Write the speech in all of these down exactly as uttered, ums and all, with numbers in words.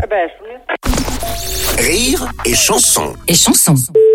ben, je... Rire et chanson. Et chanson.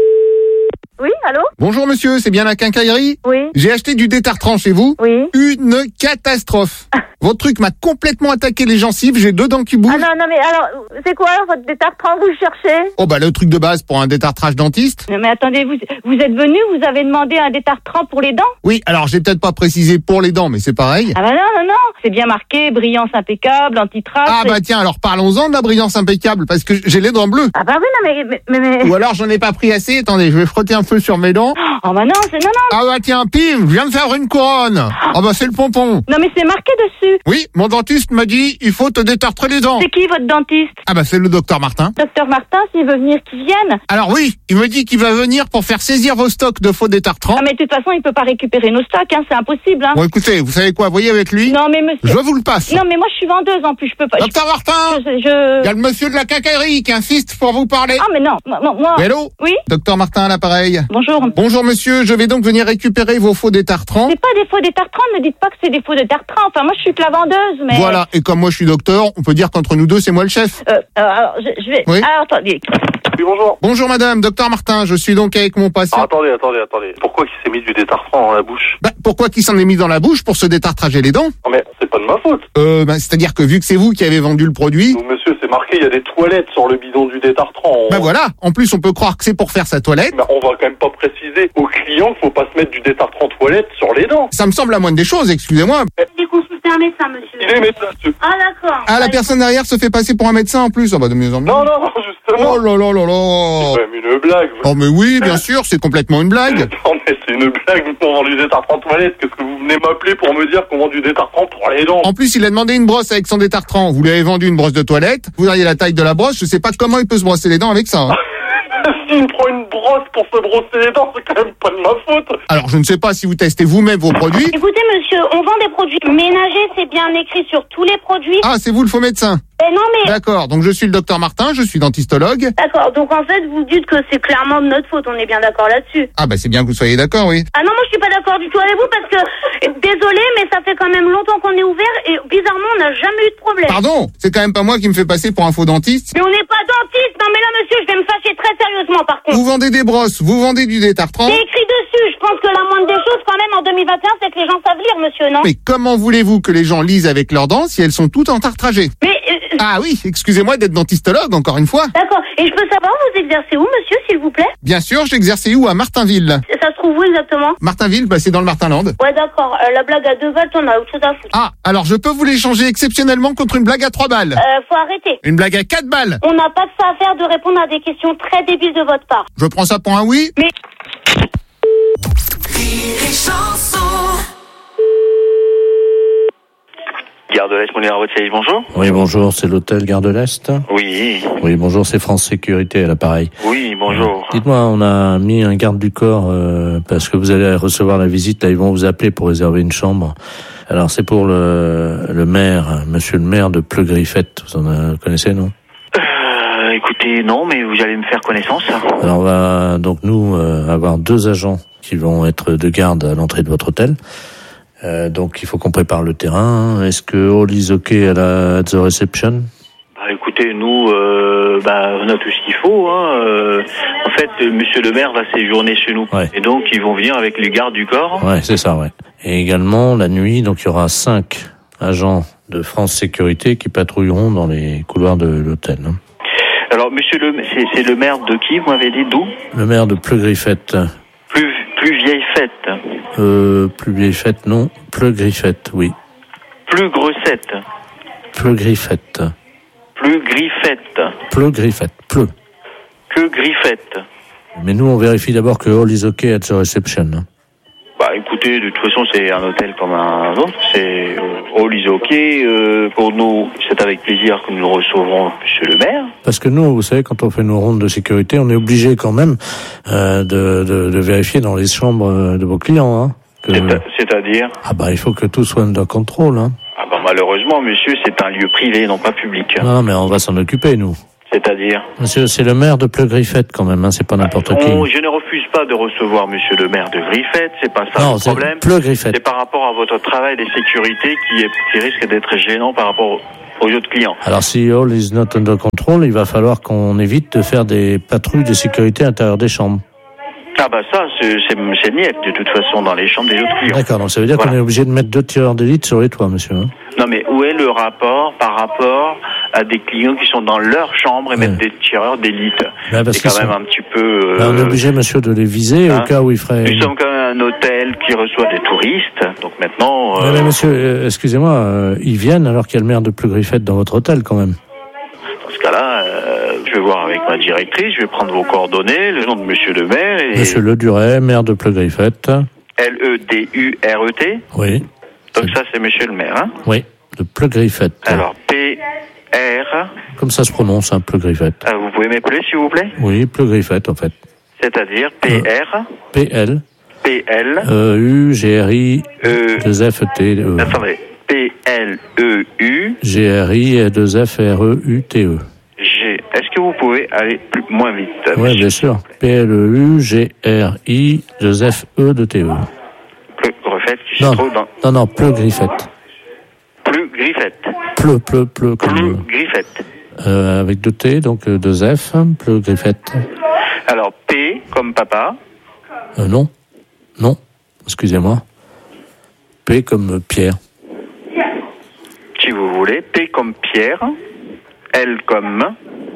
Oui, allô? Bonjour monsieur, c'est bien la quincaillerie? Oui. J'ai acheté du détartrant chez vous. Oui. Une catastrophe. Votre truc m'a complètement attaqué les gencives, j'ai deux dents qui bougent. Ah non, non, mais alors, c'est quoi votre détartrant vous cherchez? Oh bah le truc de base pour un détartrage dentiste. Non mais attendez, vous, vous êtes venu, vous avez demandé un détartrant pour les dents? Oui, alors j'ai peut-être pas précisé pour les dents, mais c'est pareil. Ah bah non, non, non, c'est bien marqué, brillance impeccable, anti-trace. Ah bah tiens, alors parlons-en de la brillance impeccable, parce que j'ai les dents bleues. Ah bah oui, non mais... mais, mais... Ou alors j'en ai pas pris assez, attendez, je vais frotter un peu sur mes dents. Oh bah non, c'est... Non, non. Ah bah tiens, pim, je viens de faire une couronne. Ah bah c'est le pompon. Non mais c'est marqué dessus. Oui, mon dentiste m'a dit, il faut te détartrer les dents. C'est qui votre dentiste? Ah bah c'est le docteur Martin. Docteur Martin, s'il veut venir, qu'il vienne. Alors oui, il me dit qu'il va venir pour faire saisir vos stocks de faux détartrants. Ah mais de toute façon, il peut pas récupérer nos stocks, hein, c'est impossible. Hein. Bon écoutez, vous savez quoi, voyez avec lui. Non mais monsieur... Je vous le passe. Non mais moi je suis vendeuse en plus, je peux pas... Docteur Martin, je, je... il y a le monsieur de la quincaillerie qui insiste pour vous parler. Ah mais non, moi... moi... Hello. Oui. Docteur Martin à l'appareil. Bonjour. Bonjour monsieur, je vais donc venir récupérer vos faux détartrants. C'est pas des faux détartrants, ne dites pas que c'est des faux détartrants. Enfin moi je suis que la vendeuse, mais... Voilà, et comme moi je suis docteur, on peut dire qu'entre nous deux c'est moi le chef. Euh, alors je, je vais... Oui. Ah attendez. Oui, bonjour. Bonjour madame, docteur Martin, je suis donc avec mon patient. Ah, attendez, attendez, attendez. Pourquoi il s'est mis du détartrant dans la bouche? Bah, pourquoi qu'il s'en est mis dans la bouche pour se détartrager les dents? Non mais, c'est pas de ma faute. Euh, bah, c'est-à-dire que vu que c'est vous qui avez vendu le produit... Donc, monsieur, c'est marqué, il y a des toilettes sur le bidon du détartrant. On... Bah voilà, en plus on peut croire que c'est pour faire sa toilette. Mais on va quand même pas préciser aux clients qu'il faut pas se mettre du détartrant toilette sur les dents. Ça me semble la moindre des choses, excusez-moi. J'ai consulté un médecin, monsieur. Il est médecin, monsieur. Ah d'accord. Ah, la personne derrière se fait passer pour un médecin en plus. Ah bah de mieux en mieux. Non, non, non, justement. Oh là là là là. C'est quand même une blague. Oh mais oui, bien sûr, c'est complètement une blague. Non mais c'est une blague, on vend du détartrant toilette. Qu'est-ce que vous venez m'appeler pour me dire qu'on vend du détartrant pour les dents? En plus, il a demandé une brosse avec son détartrant. Vous lui avez vendu une brosse de toilette. Vous auriez la taille de la brosse. Je sais pas comment il peut se brosser les dents avec ça. Hein. S'il me prend une brosse pour se brosser les dents, c'est quand même pas de ma faute. Alors, je ne sais pas si vous testez vous-même vos produits. Écoutez, monsieur, on vend des produits ménagers, c'est bien écrit sur tous les produits. Ah, c'est vous le faux médecin. Eh non, mais... D'accord, donc je suis le docteur Martin, je suis dentistologue. D'accord, donc en fait, vous dites que c'est clairement de notre faute, on est bien d'accord là-dessus. Ah bah c'est bien que vous soyez d'accord, oui. Ah non, moi je suis pas d'accord du tout avec vous parce que, désolé, mais ça fait quand même longtemps qu'on est ouvert et bizarrement, on n'a jamais eu de problème. Pardon, c'est quand même pas moi qui me fais passer pour un faux dentiste. Mais on n'est pas dentiste, non mais là monsieur, je vais me fâcher très sérieusement par contre. Vous vendez des brosses, vous vendez du détartrant. C'est écrit dessus, je pense que la moindre des choses quand même en deux mille vingt et un, c'est que les gens savent lire, monsieur, non? Mais comment voulez-vous que les gens lisent avec leurs dents si elles sont toutes entartragées? Mais... Euh, Ah oui, excusez-moi d'être dentistologue, encore une fois. D'accord, et je peux savoir, vous exercez où, monsieur, s'il vous plaît? Bien sûr, j'exerçais où? À Martinville. Ça se trouve où exactement? Martinville, bah c'est dans le Martinland. Ouais, d'accord, euh, la blague à deux balles, t'en as autre chose à foutre. Ah, alors je peux vous l'échanger exceptionnellement contre une blague à trois balles. Euh, faut arrêter. Une blague à quatre balles. On n'a pas de ça à faire de répondre à des questions très débiles de votre part. Je prends ça pour un oui. Mais... Rire et chanson. Gare de l'Est, Moulin Rothschild, bonjour. Oui, bonjour, c'est l'hôtel Gare de l'Est. Oui. Oui, bonjour, c'est France Sécurité à l'appareil. Oui, bonjour. Dites-moi, on a mis un garde du corps euh, parce que vous allez recevoir la visite. Là, ils vont vous appeler pour réserver une chambre. Alors, c'est pour le, le maire, monsieur le maire de Pleu-Griffette. Vous en euh, connaissez, non? Euh, écoutez, non, mais vous allez me faire connaissance. Alors, on va donc nous euh, avoir deux agents qui vont être de garde à l'entrée de votre hôtel. Euh, donc il faut qu'on prépare le terrain. Est-ce que all is okay à la at the reception? Bah écoutez, nous, euh, bah on a tout ce qu'il faut. Hein. Euh, en fait, euh, Monsieur le maire va séjourner chez nous, Ouais. et donc ils vont venir avec les gardes du corps. Ouais, c'est ça, ouais. Et également la nuit, donc il y aura cinq agents de France Sécurité qui patrouilleront dans les couloirs de l'hôtel. Hein. Alors Monsieur le, c'est, c'est le maire de qui vous m'avez dit, d'où? Le maire de Pleu-Griffette. Plus plus vieille fête. Euh, plus vieille fête, non. Pleu-Griffette, oui. Plus grossette. Pleu-Griffette. Plus griffette. Pleu-Griffette. Pleu. Que griffette. Mais nous, on vérifie d'abord que all is okay at the reception. Hein. Bah écoutez, de toute façon c'est un hôtel comme un autre, c'est euh, all is ok. Euh, pour nous, c'est avec plaisir que nous recevrons Monsieur le maire. Parce que nous, vous savez, quand on fait nos rondes de sécurité, on est obligé quand même euh, de, de, de vérifier dans les chambres de vos clients. Hein, que... C'est à, c'est-à-dire Ah bah il faut que tout soit under control. Hein. Ah bah malheureusement, monsieur, c'est un lieu privé, non pas public. Non, mais on va s'en occuper, nous. C'est-à-dire? Monsieur, c'est le maire de Pleu-Griffette quand même, hein, c'est pas n'importe On- qui. Je ne refuse pas de recevoir monsieur le maire de Griffette, c'est pas ça Non, le c'est problème. Pleu-Griffette. C'est par rapport à votre travail de sécurité qui, est, qui risque d'être gênant par rapport aux autres clients. Alors si all is not under control, il va falloir qu'on évite de faire des patrouilles de sécurité à l'intérieur des chambres. Ah bah ça, c'est, c'est, c'est niette de toute façon dans les chambres des autres clients. D'accord, donc ça veut dire Voilà. qu'on est obligé de mettre deux tireurs d'élite sur les toits, monsieur. Hein. Non mais où est le rapport par rapport à des clients qui sont dans leur chambre et Ouais. mettre des tireurs d'élite? Bah, parce C'est quand qu'ils même sont- un petit peu... euh, Bah, on est obligé, monsieur, de les viser hein. au cas où il ferait... Nous sommes quand même un hôtel qui reçoit des touristes, donc maintenant... Ouais, euh, mais monsieur, euh, excusez-moi, euh, ils viennent alors qu'il y a le maire de Pleu-Griffette dans votre hôtel quand même. Dans ce cas-là, euh, je vais voir avec ma directrice, je vais prendre vos coordonnées, le nom de monsieur le maire et... Monsieur Le Duret, maire de Pleu-Griffette. L E D U R E T. Oui. Donc ça, c'est monsieur le maire, hein. Oui, de Pleu-Griffette. Alors, P R... Comme ça se prononce, hein, Pleu-Griffette. Ah, vous pouvez m'appeler, s'il vous plaît? Oui, Pleu-Griffette en fait. C'est-à-dire P R, P L, P L, E, U, G R I, E... deux F, T, E. Attendez, P L E U G R I, deux F, R, E, U, T, E. G. Est-ce que vous pouvez aller plus, moins vite? Oui, monsieur bien sûr. P L E U, G R I, deux F, E, deux T, E. Pleu, Griffette, qui se Non, trouve dans... non, non, Pleu-Griffette. Plus Griffette. Pleu, pleu, pleu, Plus comme... Griffette. Euh, avec deux T, donc euh, deux F, Pleu-Griffette. Alors, P comme papa. Euh, non, non, excusez-moi. P comme euh, Pierre. Si vous voulez. P comme Pierre. L comme...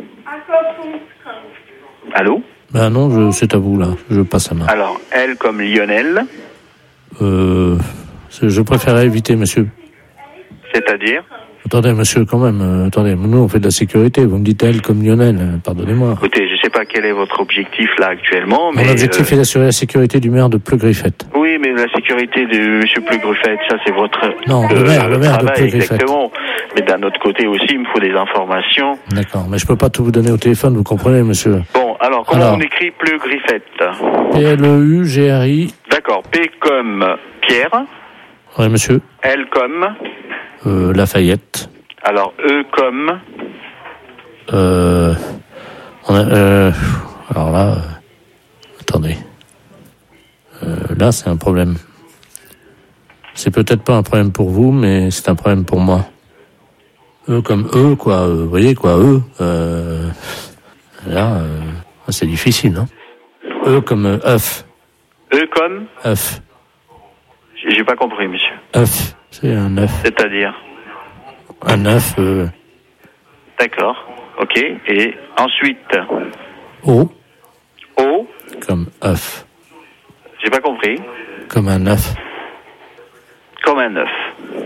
Allô? Ben non, je, c'est à vous là, je passe la main. Alors, L comme Lionel. Euh, c'est- je préférerais éviter, monsieur. C'est-à-dire? Attendez, monsieur, quand même, euh, attendez, nous on fait de la sécurité, vous me dites elle comme Lionel, euh, pardonnez-moi. Écoutez, je sais pas quel est votre objectif là actuellement, mais... Mon objectif euh, est d'assurer la sécurité du maire de Pleu-Griffette. Oui, mais la sécurité de M. Pleu-Griffette, ça c'est votre Non, euh, le maire, le maire de travail, Pleu-Griffette. exactement. Mais d'un autre côté aussi, il me faut des informations. D'accord, mais je peux pas tout vous donner au téléphone, vous comprenez, monsieur. Bon, alors, comment Alors. on écrit Pleu-Griffette? P L E U G R I, D'accord, P comme Pierre, ouais, monsieur, L comme, euh, Lafayette, alors E comme, euh, on a, euh, alors là, euh, attendez, euh, là c'est un problème. C'est peut-être pas un problème pour vous, mais c'est un problème pour moi. E comme E, quoi, euh, vous voyez, quoi, E, euh, là, euh, c'est difficile, hein. E comme euh, œuf, E comme, œuf, j'ai j'ai pas compris, monsieur. œuf, c'est un œuf, C'est-à-dire, un œuf, euh, d'accord, ok, et ensuite, O, O, comme œuf, j'ai pas compris, comme un œuf. comme un œuf.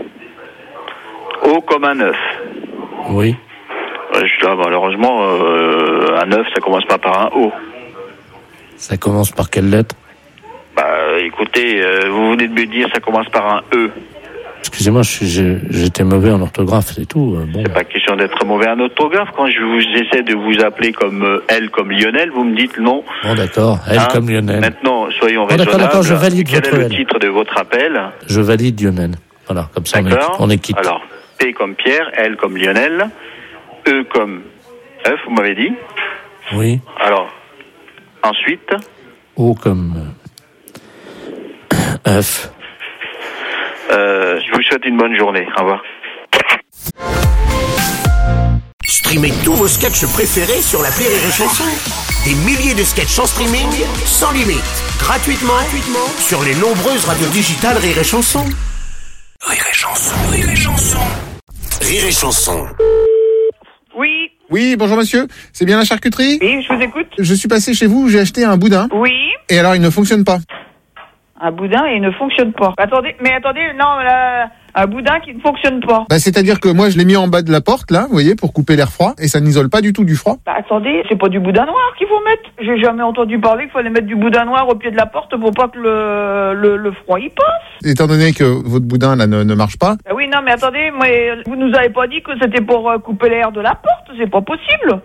O comme un œuf. Oui. Ouais, je dois, malheureusement, euh, un œuf, ça commence pas par un O. Ça commence par quelle lettre? Bah, écoutez, euh, vous venez de me dire ça commence par un E. Excusez-moi, je suis- j'ai- j'étais mauvais en orthographe, c'est tout. euh, Bon. C'est pas question d'être mauvais en orthographe. Quand je vous essaie de vous appeler comme euh, L comme Lionel, vous me dites non. Bon, d'accord. Elle Hein? comme Lionel. Maintenant, soyons Bon, d'accord, raisonnables. d'accord, je valide Quel votre est le L. titre de votre appel? Je valide Lionel. Voilà, comme ça on est, D'accord. on est quitte. Alors, P comme Pierre, L comme Lionel, E comme œuf, vous m'avez dit. Oui. Alors, ensuite, O comme euh, œuf. euh, je vous souhaite une bonne journée. Au revoir. Streamez tous vos sketchs préférés sur l'appli Rire et Chanson. Des milliers de sketchs en streaming, sans limite, gratuitement, gratuitement sur les nombreuses radios digitales Rire et Chanson. Rire et Chanson, Rire et Chanson. Rire et Chanson. Oui, Oui, bonjour monsieur. C'est bien la charcuterie? oui, je vous écoute. Je suis passé chez vous, j'ai acheté un boudin. Oui, Et alors, il ne fonctionne pas. un boudin et il ne fonctionne pas. Attendez, mais attendez, non, là, un boudin qui ne fonctionne pas. Bah, c'est-à-dire que moi, je l'ai mis en bas de la porte, là, vous voyez, pour couper l'air froid. Et ça n'isole pas du tout du froid. Bah, attendez, c'est pas du boudin noir qu'il faut mettre. J'ai jamais entendu parler qu'il fallait mettre du boudin noir au pied de la porte pour pas que le, le, le froid y passe. Étant donné que votre boudin, là, ne, ne marche pas. Bah oui, non, mais attendez, moi, vous nous avez pas dit que c'était pour euh, couper l'air de la porte, c'est pas possible. Moi, je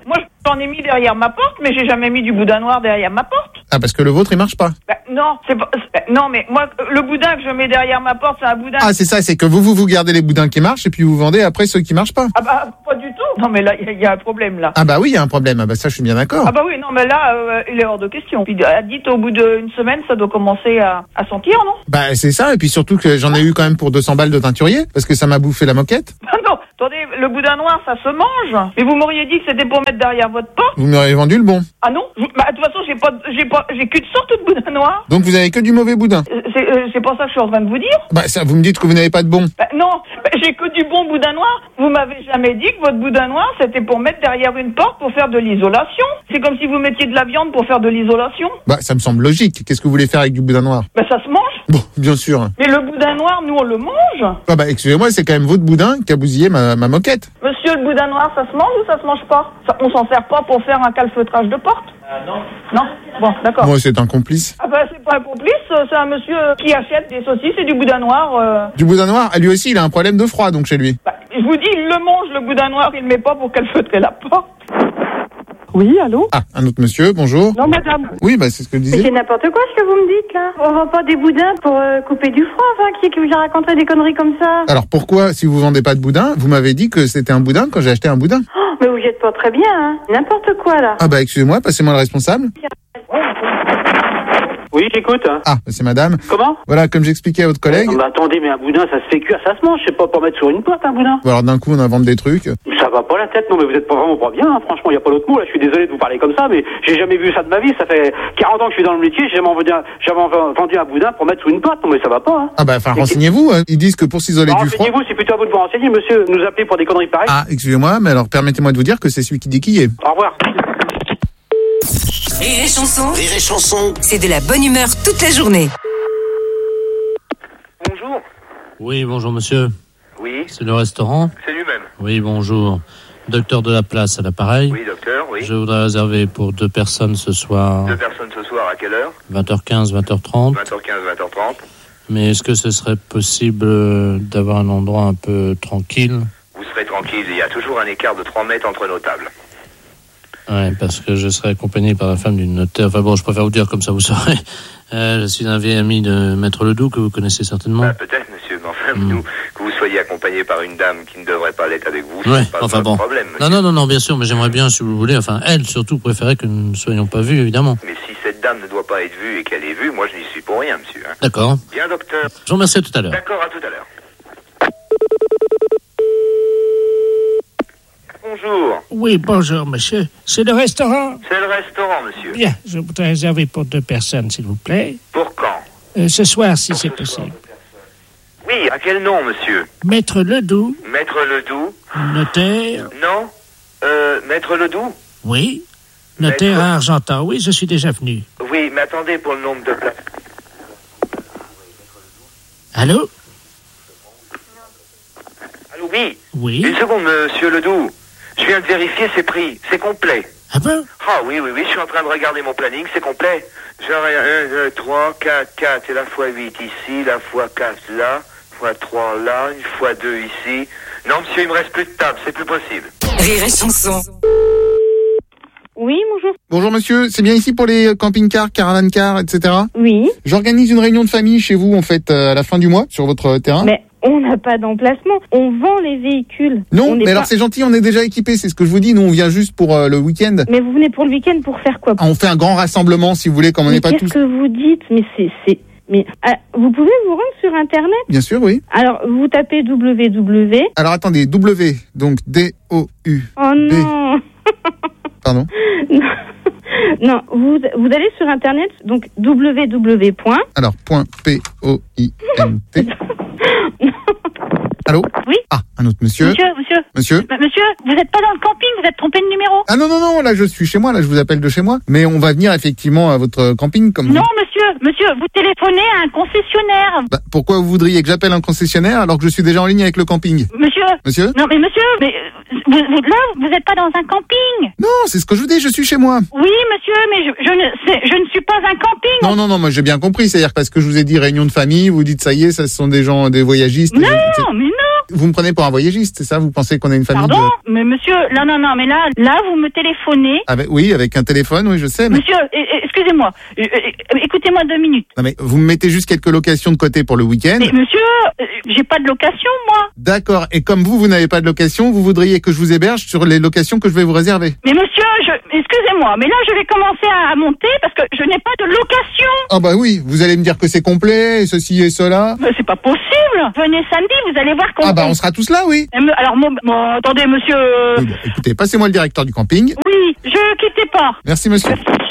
J'en ai mis derrière ma porte, mais j'ai jamais mis du boudin noir derrière ma porte. Ah, parce que le vôtre, il marche pas. Bah, non, c'est pas. c'est- Non, mais moi, le boudin que je mets derrière ma porte, c'est un boudin. Ah, c'est ça, c'est que vous, vous, vous gardez les boudins qui marchent et puis vous vendez après ceux qui marchent pas. Ah bah, pas du tout. Non, mais là, il y, y a un problème, là. Ah bah oui, il y a un problème. Ah bah ça, je suis bien d'accord. Ah bah oui, non, mais là, euh, il est hors de question. Puis, euh, dites, au bout d'une semaine, ça doit commencer à, à sentir, non? Bah c'est ça, et puis surtout que j'en ai eu quand même pour deux cents balles de teinturier, parce que ça m'a bouffé la moquette. Ah non, attendez, le boudin noir, ça se mange. Mais vous m'auriez dit que c'était pour mettre derrière votre porte. Vous m'auriez vendu le bon. Ah non? Je- Bah, de toute façon, j'ai pas, j'ai pas, j'ai qu'une sorte de boudin noir. Donc vous avez que du mauvais boudin. Euh, C'est, euh, c'est pas ça que je suis en train de vous dire. Bah ça, vous me dites que vous n'avez pas de bon. Bah, non, bah, j'ai que du bon boudin noir. Vous m'avez jamais dit que votre boudin noir, c'était pour mettre derrière une porte pour faire de l'isolation. C'est comme si vous mettiez de la viande pour faire de l'isolation. Bah ça me semble logique. Qu'est-ce que vous voulez faire avec du boudin noir? Bah, ça se mange. Bon, bien sûr. Mais le boudin noir, nous, on le mange. Ah bah excusez-moi, c'est quand même votre boudin qui a bousillé ma, ma moquette. Monsieur, le boudin noir, ça se mange ou ça se mange pas? Ça, on s'en sert pas pour faire un calfeutrage de porte? Euh, non. Non? Bon, d'accord. Moi, c'est un complice. Ah bah, c'est pas un complice, euh, c'est un monsieur euh, qui achète des saucisses et du boudin noir. euh. Du boudin noir, lui aussi, il a un problème de froid, donc chez lui. Bah, je vous dis, il le mange, le boudin noir, il le met pas pour calfeutrer la porte. Oui, allô? Ah, un autre monsieur, bonjour. Non, madame. Oui, bah c'est ce que je Mais disais. c'est n'importe quoi ce que vous me dites, là. On vend pas des boudins pour euh, couper du froid, enfin, qui, qui vous a raconté des conneries comme ça? Alors pourquoi, si vous vendez pas de boudin, vous m'avez dit que c'était un boudin quand j'ai acheté un boudin? Oh, mais vous y êtes pas très bien, hein. N'importe quoi, là. Ah bah excusez-moi, passez-moi le responsable. Oui, j'écoute. Ah, bah, c'est madame. Comment? Voilà, comme j'expliquais à votre collègue. Bah attendez, mais un boudin, ça se fait cuire, ça se mange, c'est pas pour mettre sur une porte, un boudin. Bon, alors d'un coup, on invente des trucs. Ça va pas la tête, non, mais vous êtes pas vraiment pas bien, hein. Franchement, y a pas d'autre mot, là, je suis désolé de vous parler comme ça, mais j'ai jamais vu ça de ma vie, ça fait quarante ans que je suis dans le métier, j'ai jamais vendu un, jamais vendu un boudin pour mettre sous une porte, non, mais ça va pas, hein. Ah bah enfin, renseignez-vous, hein. Ils disent que pour s'isoler Alors, du froid... renseignez-vous, c'est plutôt à vous de vous renseigner, monsieur, nous appeler pour des conneries pareilles. Ah, excusez-moi, mais alors permettez-moi de vous dire que c'est celui qui dit qui est. Au revoir. Rire et chanson, Rire et chanson. c'est de la bonne humeur toute la journée. Bonjour. Oui, bonjour monsieur. Oui, C'est le restaurant? c'est lui-même. Oui, bonjour. Docteur de la place à l'appareil. Oui, docteur, oui. Je voudrais réserver pour deux personnes ce soir, Deux personnes ce soir, à quelle heure? vingt heures quinze, vingt heures trente. vingt heures quinze, vingt heures trente. Mais est-ce que ce serait possible euh, d'avoir un endroit un peu tranquille? Vous serez tranquille, il y a toujours un écart de trois mètres entre nos tables. Ouais, parce que je serai accompagné par la femme d'une notaire. Enfin bon, je préfère vous dire comme ça, vous saurez. Euh, je suis un vieil ami de Maître Ledoux, que vous connaissez certainement. Bah, peut-être, monsieur, mais enfin, Mm. nous, que vous soyez accompagné par une dame qui ne devrait pas l'être avec vous, Ouais, c'est pas enfin notre bon. problème. Non, non, non, non, bien sûr, mais j'aimerais bien, si vous voulez, enfin, elle surtout préférait que nous ne soyons pas vus, évidemment. Mais si cette dame ne doit pas être vue et qu'elle est vue, moi je n'y suis pour rien, monsieur. Hein. D'accord. Bien, docteur. Je vous remercie à tout à l'heure. D'accord, à tout à l'heure. Bonjour. Oui, bonjour, monsieur. C'est le restaurant? C'est le restaurant, monsieur. Bien, je voudrais réserver pour deux personnes, s'il vous plaît. Pour quand? Euh, ce soir, si c'est possible. Oui, à quel nom, monsieur? Maître Ledoux, Maître Ledoux? notaire. Non? Euh, Maître Ledoux? Oui. Notaire Maître- à Argentan. Oui, je suis déjà venu. Oui, mais attendez pour le nombre de places. Allô? Allô, oui? Oui. Une seconde, monsieur Ledoux. Je viens de vérifier ses prix. C'est complet. Ah bon? Ah oui, oui, oui, je suis en train de regarder mon planning, c'est complet. J'aurai un, deux, trois, quatre, quatre et la fois huit ici, la fois quatre là, fois trois là, une fois deux ici. Non, monsieur, il me reste plus de table, c'est plus possible. Rire et chanson. Oui, bonjour. Bonjour monsieur, c'est bien ici pour les camping-cars, caravane-cars, et cetera. Oui. J'organise une réunion de famille chez vous, en fait, euh, à la fin du mois, sur votre terrain. Mais on n'a pas d'emplacement. On vend les véhicules. Non, On n'est mais alors pas- c'est gentil, on est déjà équipés, c'est ce que je vous dis. Nous, on vient juste pour euh, le week-end. Mais vous venez pour le week-end pour faire quoi? Ah, on fait un grand rassemblement, si vous voulez, comme on Mais n'est pas qu'est-ce tous... que vous dites? Mais c'est... c'est... Mais ah, vous pouvez vous rendre sur Internet? Bien sûr, oui. Alors, vous tapez w w w. Alors attendez, W, donc D O U. Oh non. Pardon. Non. Non, vous, vous allez sur Internet, donc w w w. Alors, point P O I N T. Allô? Oui. Ah, un autre monsieur. Monsieur, monsieur. Monsieur M- Monsieur, vous n'êtes pas dans le camping, vous êtes trompé de numéro. Ah non, non, non, là je suis chez moi, là je vous appelle de chez moi. Mais on va venir effectivement à votre camping comme Non, vous... monsieur, monsieur, vous téléphonez à un concessionnaire. Bah, pourquoi vous voudriez que j'appelle un concessionnaire alors que je suis déjà en ligne avec le camping? Monsieur. Monsieur Non, mais monsieur, mais euh, vous, vous, là, vous n'êtes pas dans un camping. Non, c'est ce que je vous dis, je suis chez moi. Oui, monsieur, mais je, je, ne, c'est- je ne suis pas un camping. Non, non, non, moi j'ai bien compris, c'est-à-dire parce que je vous ai dit réunion de famille, vous dites ça y est, ça ce sont des gens, des voyagistes. Non, des- mais non. Vous me prenez pour un voyagiste, c'est ça? Vous pensez qu'on a une famille Pardon? de... Mais monsieur, là, non, non, mais là, là, vous me téléphonez. Avec, oui, avec un téléphone, oui, je sais. Mais... Monsieur, eh, eh, excusez-moi, eh, eh, écoutez-moi deux minutes. Non mais vous me mettez juste quelques locations de côté pour le week-end. Mais monsieur, euh, j'ai pas de location, moi. D'accord. Et comme vous, vous n'avez pas de location, vous voudriez que je vous héberge sur les locations que je vais vous réserver. Mais monsieur, je, excusez-moi, mais là, je vais commencer à, à monter parce que je n'ai pas de location. Ah bah oui, vous allez me dire que c'est complet, et ceci et cela. Mais c'est pas possible. Venez samedi, vous allez voir qu'on... Ah bah on sera tous là, oui. Eh, me- Alors, mon, mon- attendez, monsieur... euh, Oui, bah, écoutez, passez-moi le directeur du camping. Oui, je quittez pas. Merci monsieur.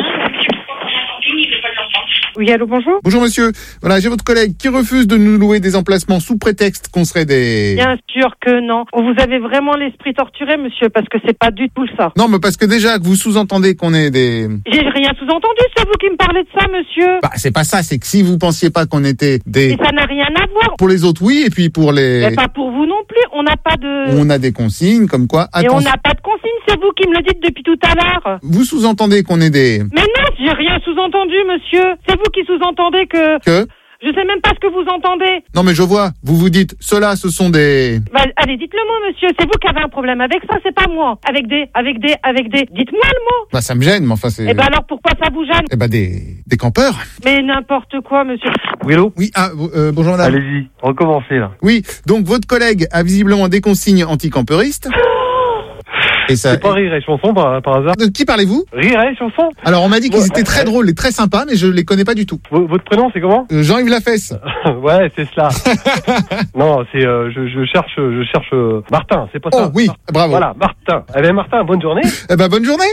Oui, allô, bonjour. Bonjour monsieur. Voilà, j'ai votre collègue qui refuse de nous louer des emplacements sous prétexte qu'on serait des... Bien sûr que non. Vous avez vraiment l'esprit torturé, monsieur, parce que c'est pas du tout ça. Non, mais parce que déjà que vous sous-entendez qu'on est des... J'ai rien sous-entendu, c'est vous qui me parlez de ça, monsieur. Bah, c'est pas ça, c'est que si vous pensiez pas qu'on était des... Et ça n'a rien à voir. Pour les autres, oui, et puis pour les... Mais pas pour vous non plus. On n'a pas de... On a des consignes, comme quoi... Et on Attention. n'a pas de consigne, c'est vous qui me le dites depuis tout à l'heure. Vous sous-entendez qu'on est des... Mais non, j'ai rien sous-entendu, monsieur. C'est vous qui sous-entendez que... Que Je sais même pas ce que vous entendez. Non mais je vois, vous vous dites, ceux-là ce sont des... Bah, allez, dites le mot, monsieur. C'est vous qui avez un problème avec ça, c'est pas moi. Avec des, avec des, avec des... Dites-moi le mot. Bah ça me gêne, mais enfin c'est... Eh ben alors pourquoi ça vous gêne? Eh ben des... des campeurs. Mais n'importe quoi, monsieur. Oui, allô? Oui, ah, euh, bonjour madame. Allez-y, recommencez là. Oui, donc votre collègue a visiblement des consignes anti-campeuristes. Et ça... C'est pas Rire et Chanson par, par hasard? De qui parlez-vous? Rire et Chanson? Alors on m'a dit qu'ils Ouais, étaient très ouais. drôles et très sympas, mais je les connais pas du tout. V- votre prénom c'est comment? Euh, Jean-Yves Lafesse. Ouais, c'est cela. Non, c'est euh, je, je cherche je cherche euh, Martin, c'est pas ça. Oh oui, bravo. Voilà, Martin. Eh bien Martin, bonne journée. Eh ben bonne journée.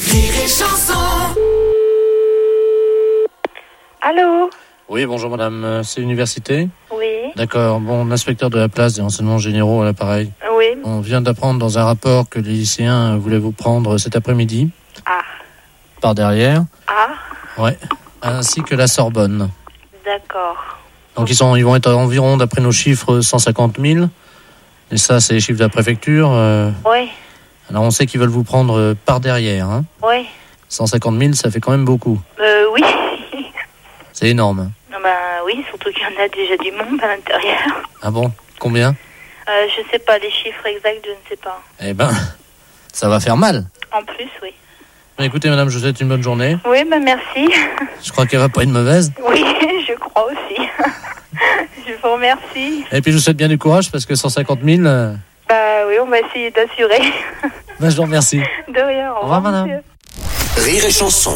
Allô? Oui, bonjour madame, Euh, c'est l'université? Oui, D'accord, bon, l'inspecteur de la place des renseignements généraux à l'appareil. oui. On vient d'apprendre dans un rapport que les lycéens voulaient vous prendre cet après-midi. Ah. Par derrière. Ah, Ouais. Ainsi que la Sorbonne. d'accord. Donc ils, sont, ils vont être environ, d'après nos chiffres, cent cinquante mille. Et ça, c'est les chiffres de la préfecture. Euh, Oui, Alors on sait qu'ils veulent vous prendre euh, par derrière. Hein. oui. cent cinquante mille, ça fait quand même beaucoup. Euh, oui. C'est énorme. Non, ben oui, surtout qu'il y en a déjà du monde à l'intérieur. Ah bon? Combien? Euh, je sais pas les chiffres exacts, je ne sais pas. Eh ben, ça va faire mal. En plus, oui. Mais écoutez madame, je vous souhaite une bonne journée. Oui, ben merci. Je crois qu'il n'y aura pas une mauvaise. Oui, je crois aussi. Je vous remercie. Et puis je vous souhaite bien du courage parce que cent cinquante mille, euh, Bah oui, on va essayer d'assurer. ben, je vous remercie. De rien, au revoir, madame. monsieur. Rire et chanson.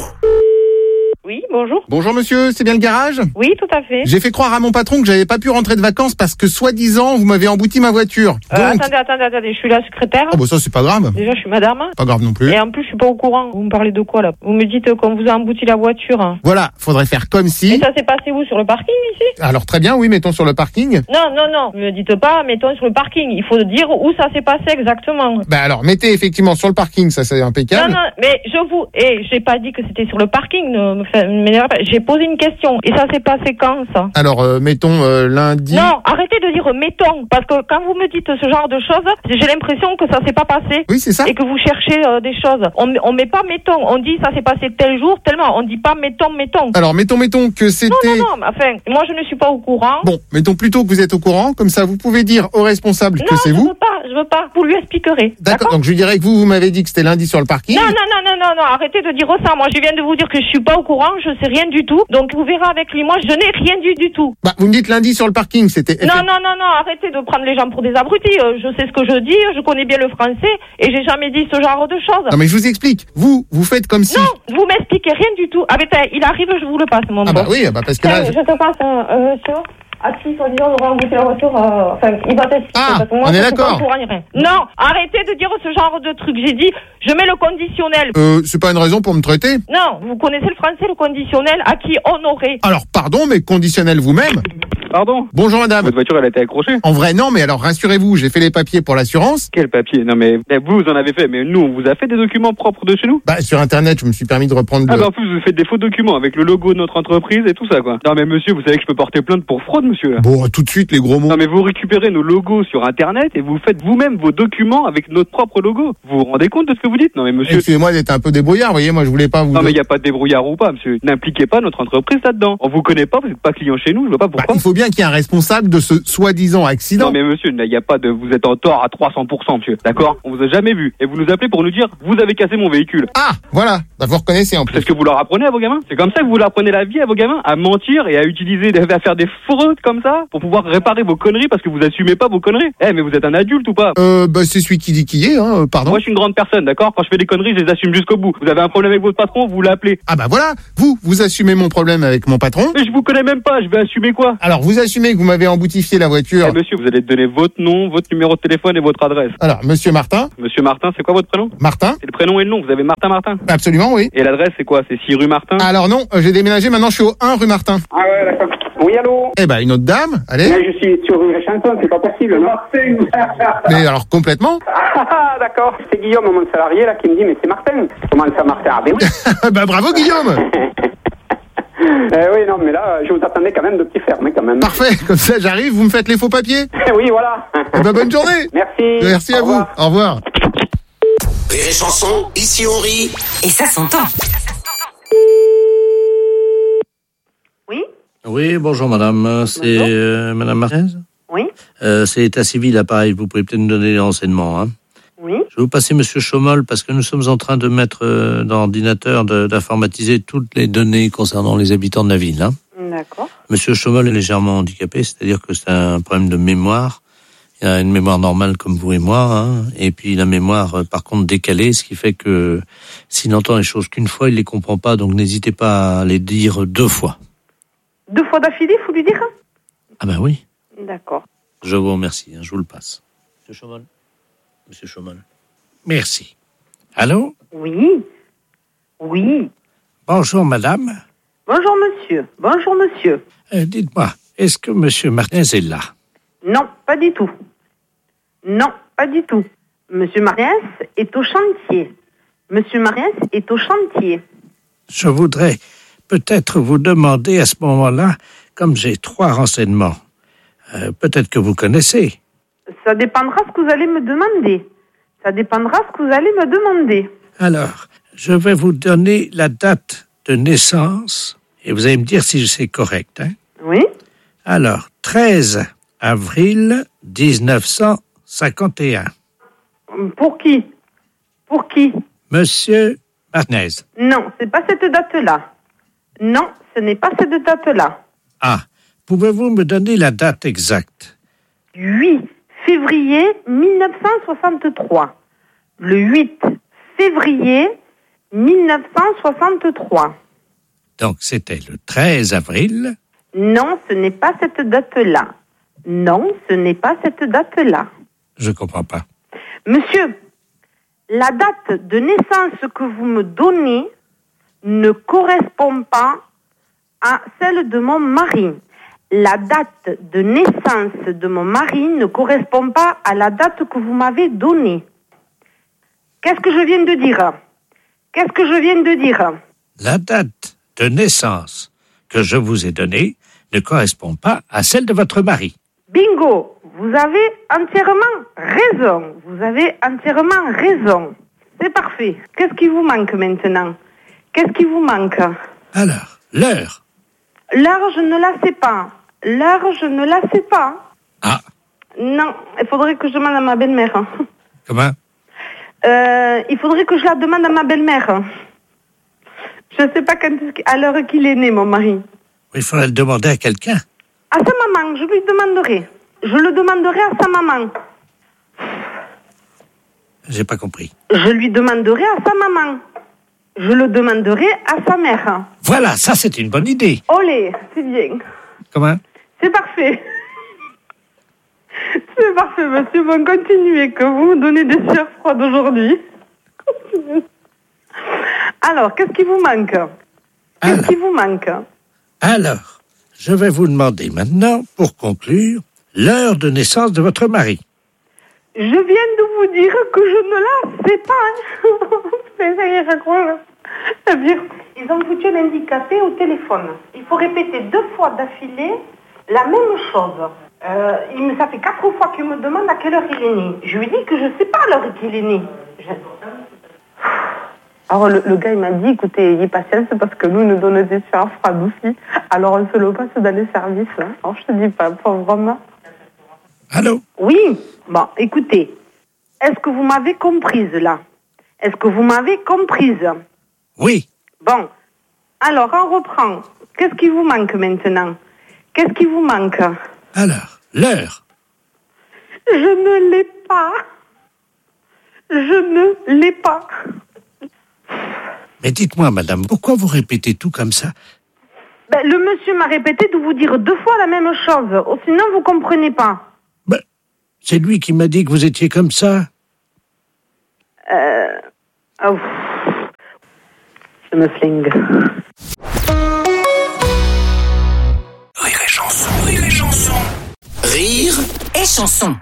Oui, bonjour. Bonjour monsieur, c'est bien le garage? Oui, tout à fait. J'ai fait croire à mon patron que j'avais pas pu rentrer de vacances parce que soi-disant vous m'avez embouti ma voiture. Euh, Donc... attendez, attendez, attendez, je suis la secrétaire. Oh bah ça c'est pas grave. Déjà, je suis madame. Pas grave non plus. Et en plus, je suis pas au courant. Vous me parlez de quoi, là? Vous me dites qu'on vous a embouti la voiture. Voilà, faudrait faire comme Et si... ça s'est passé où? Sur le parking, ici? Alors très bien, oui, mettons sur le parking. Non, non, non. Ne me dites pas, mettons sur le parking. Il faut dire où ça s'est passé exactement. Bah alors mettez effectivement sur le parking, ça c'est Non, impeccable. non, mais je vous... Et j'ai pas dit que c'était sur le parking. Ne me fait- m'énervez pas. J'ai posé une question. Et ça s'est passé quand, ça? Alors euh, mettons euh, lundi... Non, arrêtez de dire mettons, parce que quand vous me dites ce genre de choses, j'ai l'impression que ça s'est pas passé. Oui, c'est ça. Et que vous cherchez euh, des choses. On, on met pas mettons, on dit ça s'est passé tel jour, tellement. On dit pas mettons, mettons. Alors mettons, mettons que c'était... Non, non, non, mais enfin, moi je ne suis pas au courant. Bon, mettons plutôt que vous êtes au courant, comme ça vous pouvez dire au responsable non, que c'est je vous. veux pas, je veux pas. Vous lui expliquerez. D'accord, donc je lui dirais que vous, vous m'avez dit que c'était lundi sur le parking. Non, non, non, non, non, non, arrêtez de dire ça. Moi, je viens de vous dire que je suis pas au courant, je sais rien du tout. Donc, vous verrez avec lui. Moi, je n'ai rien dit du tout. Bah, vous me dites lundi sur le parking, c'était... Non, non, non, non, arrêtez de prendre les gens pour des abrutis. Euh, Je sais ce que je dis, je connais bien le français, et j'ai jamais dit ce genre de choses. Non mais je vous explique. Vous, vous faites comme si... Non, vous m'expliquez rien du tout. Ah, ben, t'as- il arrive, je vous le passe, mon Ah bah boss. oui, bah parce que là... Tiens, je te passe, euh, euh, monsieur. Ah si, soi-disant, on va emboutir la voiture, euh, enfin, il va t'expliquer. Ah, parce que moi, on est je suis d'accord. pas au courant ni rien. Non, arrêtez de dire ce genre de truc. J'ai dit, je mets le conditionnel. Euh, c'est pas une raison pour me traiter. Non, vous connaissez le français, le conditionnel, à qui honorer. Alors, pardon, mais conditionnel vous-même. Pardon? Bonjour madame. Votre voiture, elle a été accrochée? En vrai, non, mais alors rassurez-vous, j'ai fait les papiers pour l'assurance. Quel papier? Non mais, eh, vous, vous en avez fait, mais nous, on vous a fait des documents propres de chez nous? Bah, sur internet, je me suis permis de reprendre Ah le... bah en plus, vous faites des faux documents avec le logo de notre entreprise et tout ça, quoi. Non mais monsieur, vous savez que je peux porter plainte pour fraude, monsieur, là. Bon, tout de suite, les gros mots. Non mais vous récupérez nos logos sur internet et vous faites vous-même vos documents avec notre propre logo. Vous vous rendez compte de ce que vous dites? Non mais monsieur... Excusez-moi d'être un peu débrouillard, vous voyez, moi je voulais pas vous... Non mais il n'y a pas de débrouillard ou pas, monsieur. N'impliquez pas notre entreprise là-dedans. On vous connaît pas, vous n'êtes pas client chez nous, je vois pas pourquoi. Bah, il faut bien bien qu'il y a un responsable de ce soi-disant accident. Non mais monsieur, il n'y a pas de... Vous êtes en tort à trois cents pour cent, monsieur. D'accord? On vous a jamais vu. Et vous nous appelez pour nous dire, vous avez cassé mon véhicule. Ah, voilà. Bah, vous reconnaissez en plus. C'est ce que vous leur apprenez à vos gamins? C'est comme ça que vous leur apprenez la vie à vos gamins? À mentir et à utiliser, à faire des fraudes comme ça pour pouvoir réparer vos conneries parce que vous assumez pas vos conneries? Eh, mais vous êtes un adulte ou pas? Euh, bah, c'est celui qui dit qui est, hein, pardon. Moi, je suis une grande personne, d'accord? Quand je fais des conneries, je les assume jusqu'au bout. Vous avez un problème avec votre patron, vous l'appelez. Ah bah voilà, vous, vous assumez mon problème avec mon patron. Mais je vous connais même pas, je vais assumer quoi? Alors, vous assumez que vous m'avez emboutifié la voiture. Eh, monsieur, vous allez donner votre nom, votre numéro de téléphone et votre adresse. Alors, monsieur Martin. Monsieur Martin, c'est quoi votre prénom? Martin. C'est le prénom et le nom, vous avez Martin Martin? Absolument, oui. Et l'adresse, c'est quoi? C'est six rue Martin? Alors non, euh, j'ai déménagé, maintenant je suis au un rue Martin. Ah ouais, d'accord. Oui, allô? Eh ben, une autre dame, allez. Mais je suis sur rue Chanson, c'est pas possible, non? Mais alors, complètement. Ah, d'accord. C'est Guillaume, mon salarié, là, qui me dit, mais c'est Martin. Comment ça, Martin? Ah, ben oui. Bah, bravo, Guillaume. Eh oui, non, mais là, je vous attendais quand même de petit ferme, quand même. Parfait, comme ça j'arrive, vous me faites les faux papiers. Oui, voilà. Eh ben, bonne journée. Merci. Merci à Au vous. revoir. Au revoir. Rire et chanson, ici on rit. Et ça s'entend. Oui? Oui, bonjour madame, c'est euh, madame Martinez? Oui? Euh, c'est état civil, appareil, vous pouvez peut-être nous donner les renseignements, hein? Oui? Je vais vous passer monsieur Chaumol parce que nous sommes en train de mettre euh, dans l'ordinateur, de- d'informatiser toutes les données concernant les habitants de la ville, hein? D'accord. Monsieur Chaumol est légèrement handicapé, c'est-à-dire que c'est un problème de mémoire. Il a une mémoire normale comme vous et moi, hein, et puis la mémoire, euh, par contre, décalée, ce qui fait que s'il entend les choses qu'une fois, il les comprend pas, donc n'hésitez pas à les dire deux fois. Deux fois d'affilée, faut lui dire? Ah ben oui, D'accord. je vous remercie, hein, je vous le passe. Monsieur Chaumol. Monsieur Chaumol. Merci. Allô? Oui? Oui. Bonjour, madame. Bonjour, monsieur. Bonjour, monsieur. Euh, dites-moi, est-ce que monsieur Martinez est là? Non, pas du tout. Non, pas du tout. Monsieur Martinez est au chantier. Monsieur Martinez est au chantier. Je voudrais peut-être vous demander à ce moment-là, comme j'ai trois renseignements, euh, peut-être que vous connaissez. Ça dépendra ce que vous allez me demander. Ça dépendra ce que vous allez me demander. Alors, je vais vous donner la date de naissance et vous allez me dire si c'est correct. Hein? Oui? Alors, treize avril dix-neuf cent cinquante et un. Pour qui? Pour qui? Monsieur Martinez. Non, c'est pas cette date-là. Non, ce n'est pas cette date-là. Ah, pouvez-vous me donner la date exacte? huit février mille neuf cent soixante-trois. Le huit février mille neuf cent soixante-trois. Donc, c'était le treize avril. Non, ce n'est pas cette date-là. Non, ce n'est pas cette date-là. Je comprends pas. Monsieur, la date de naissance que vous me donnez ne correspond pas à celle de mon mari. La date de naissance de mon mari ne correspond pas à la date que vous m'avez donnée. Qu'est-ce que je viens de dire? Qu'est-ce que je viens de dire? La date de naissance que je vous ai donnée ne correspond pas à celle de votre mari. Bingo! Vous avez entièrement raison. Vous avez entièrement raison. C'est parfait. Qu'est-ce qui vous manque maintenant? Qu'est-ce qui vous manque? Alors, l'heure. L'heure, je ne la sais pas. L'heure, je ne la sais pas. Ah. Non, il faudrait que je demande à ma belle-mère. Comment? Euh, il faudrait que je la demande à ma belle-mère. Je ne sais pas quand, à l'heure qu'il est né, mon mari. Il faudrait le demander à quelqu'un. À sa maman, je lui demanderai. Je le demanderai à sa maman. J'ai pas compris. Je lui demanderai à sa maman. Je le demanderai à sa mère. Voilà, ça c'est une bonne idée. Olé, c'est bien. Comment? C'est parfait. C'est parfait, monsieur. Bon, continuez, que vous me donnez des sueurs froides aujourd'hui. Continuez. Alors, qu'est-ce qui vous manque? Qu'est-ce Alors. qui vous manque? Alors, je vais vous demander maintenant, pour conclure, l'heure de naissance de votre mari. Je viens de vous dire que je ne la sais pas. C'est ça, il raconte. C'est-à-dire, ils ont foutu un handicapé au téléphone. Il faut répéter deux fois d'affilée la même chose. Euh, il me, ça fait quatre fois qu'il me demande à quelle heure il est né. Je lui dis que je ne sais pas à l'heure qu'il est né. Je... Alors le, le gars il m'a dit, écoutez, ayez patience parce que nous, nous donnons des sueurs froides aussi. Alors on se le passe dans les services. Hein. Alors je te dis pas, pauvre. Allô? Oui. Bon, écoutez, est-ce que vous m'avez comprise là? Est-ce que vous m'avez comprise? Oui. Bon. Alors on reprend. Qu'est-ce qui vous manque maintenant? Qu'est-ce qui vous manque? Alors, l'heure. Je ne l'ai pas. Je ne l'ai pas. Mais dites-moi, madame, pourquoi vous répétez tout comme ça? Ben, le monsieur m'a répété de vous dire deux fois la même chose. Oh, sinon, vous comprenez pas. Ben, c'est lui qui m'a dit que vous étiez comme ça. Euh... Oh. Je me flingue. Rire et chanson, rire et chanson. Rire et chanson.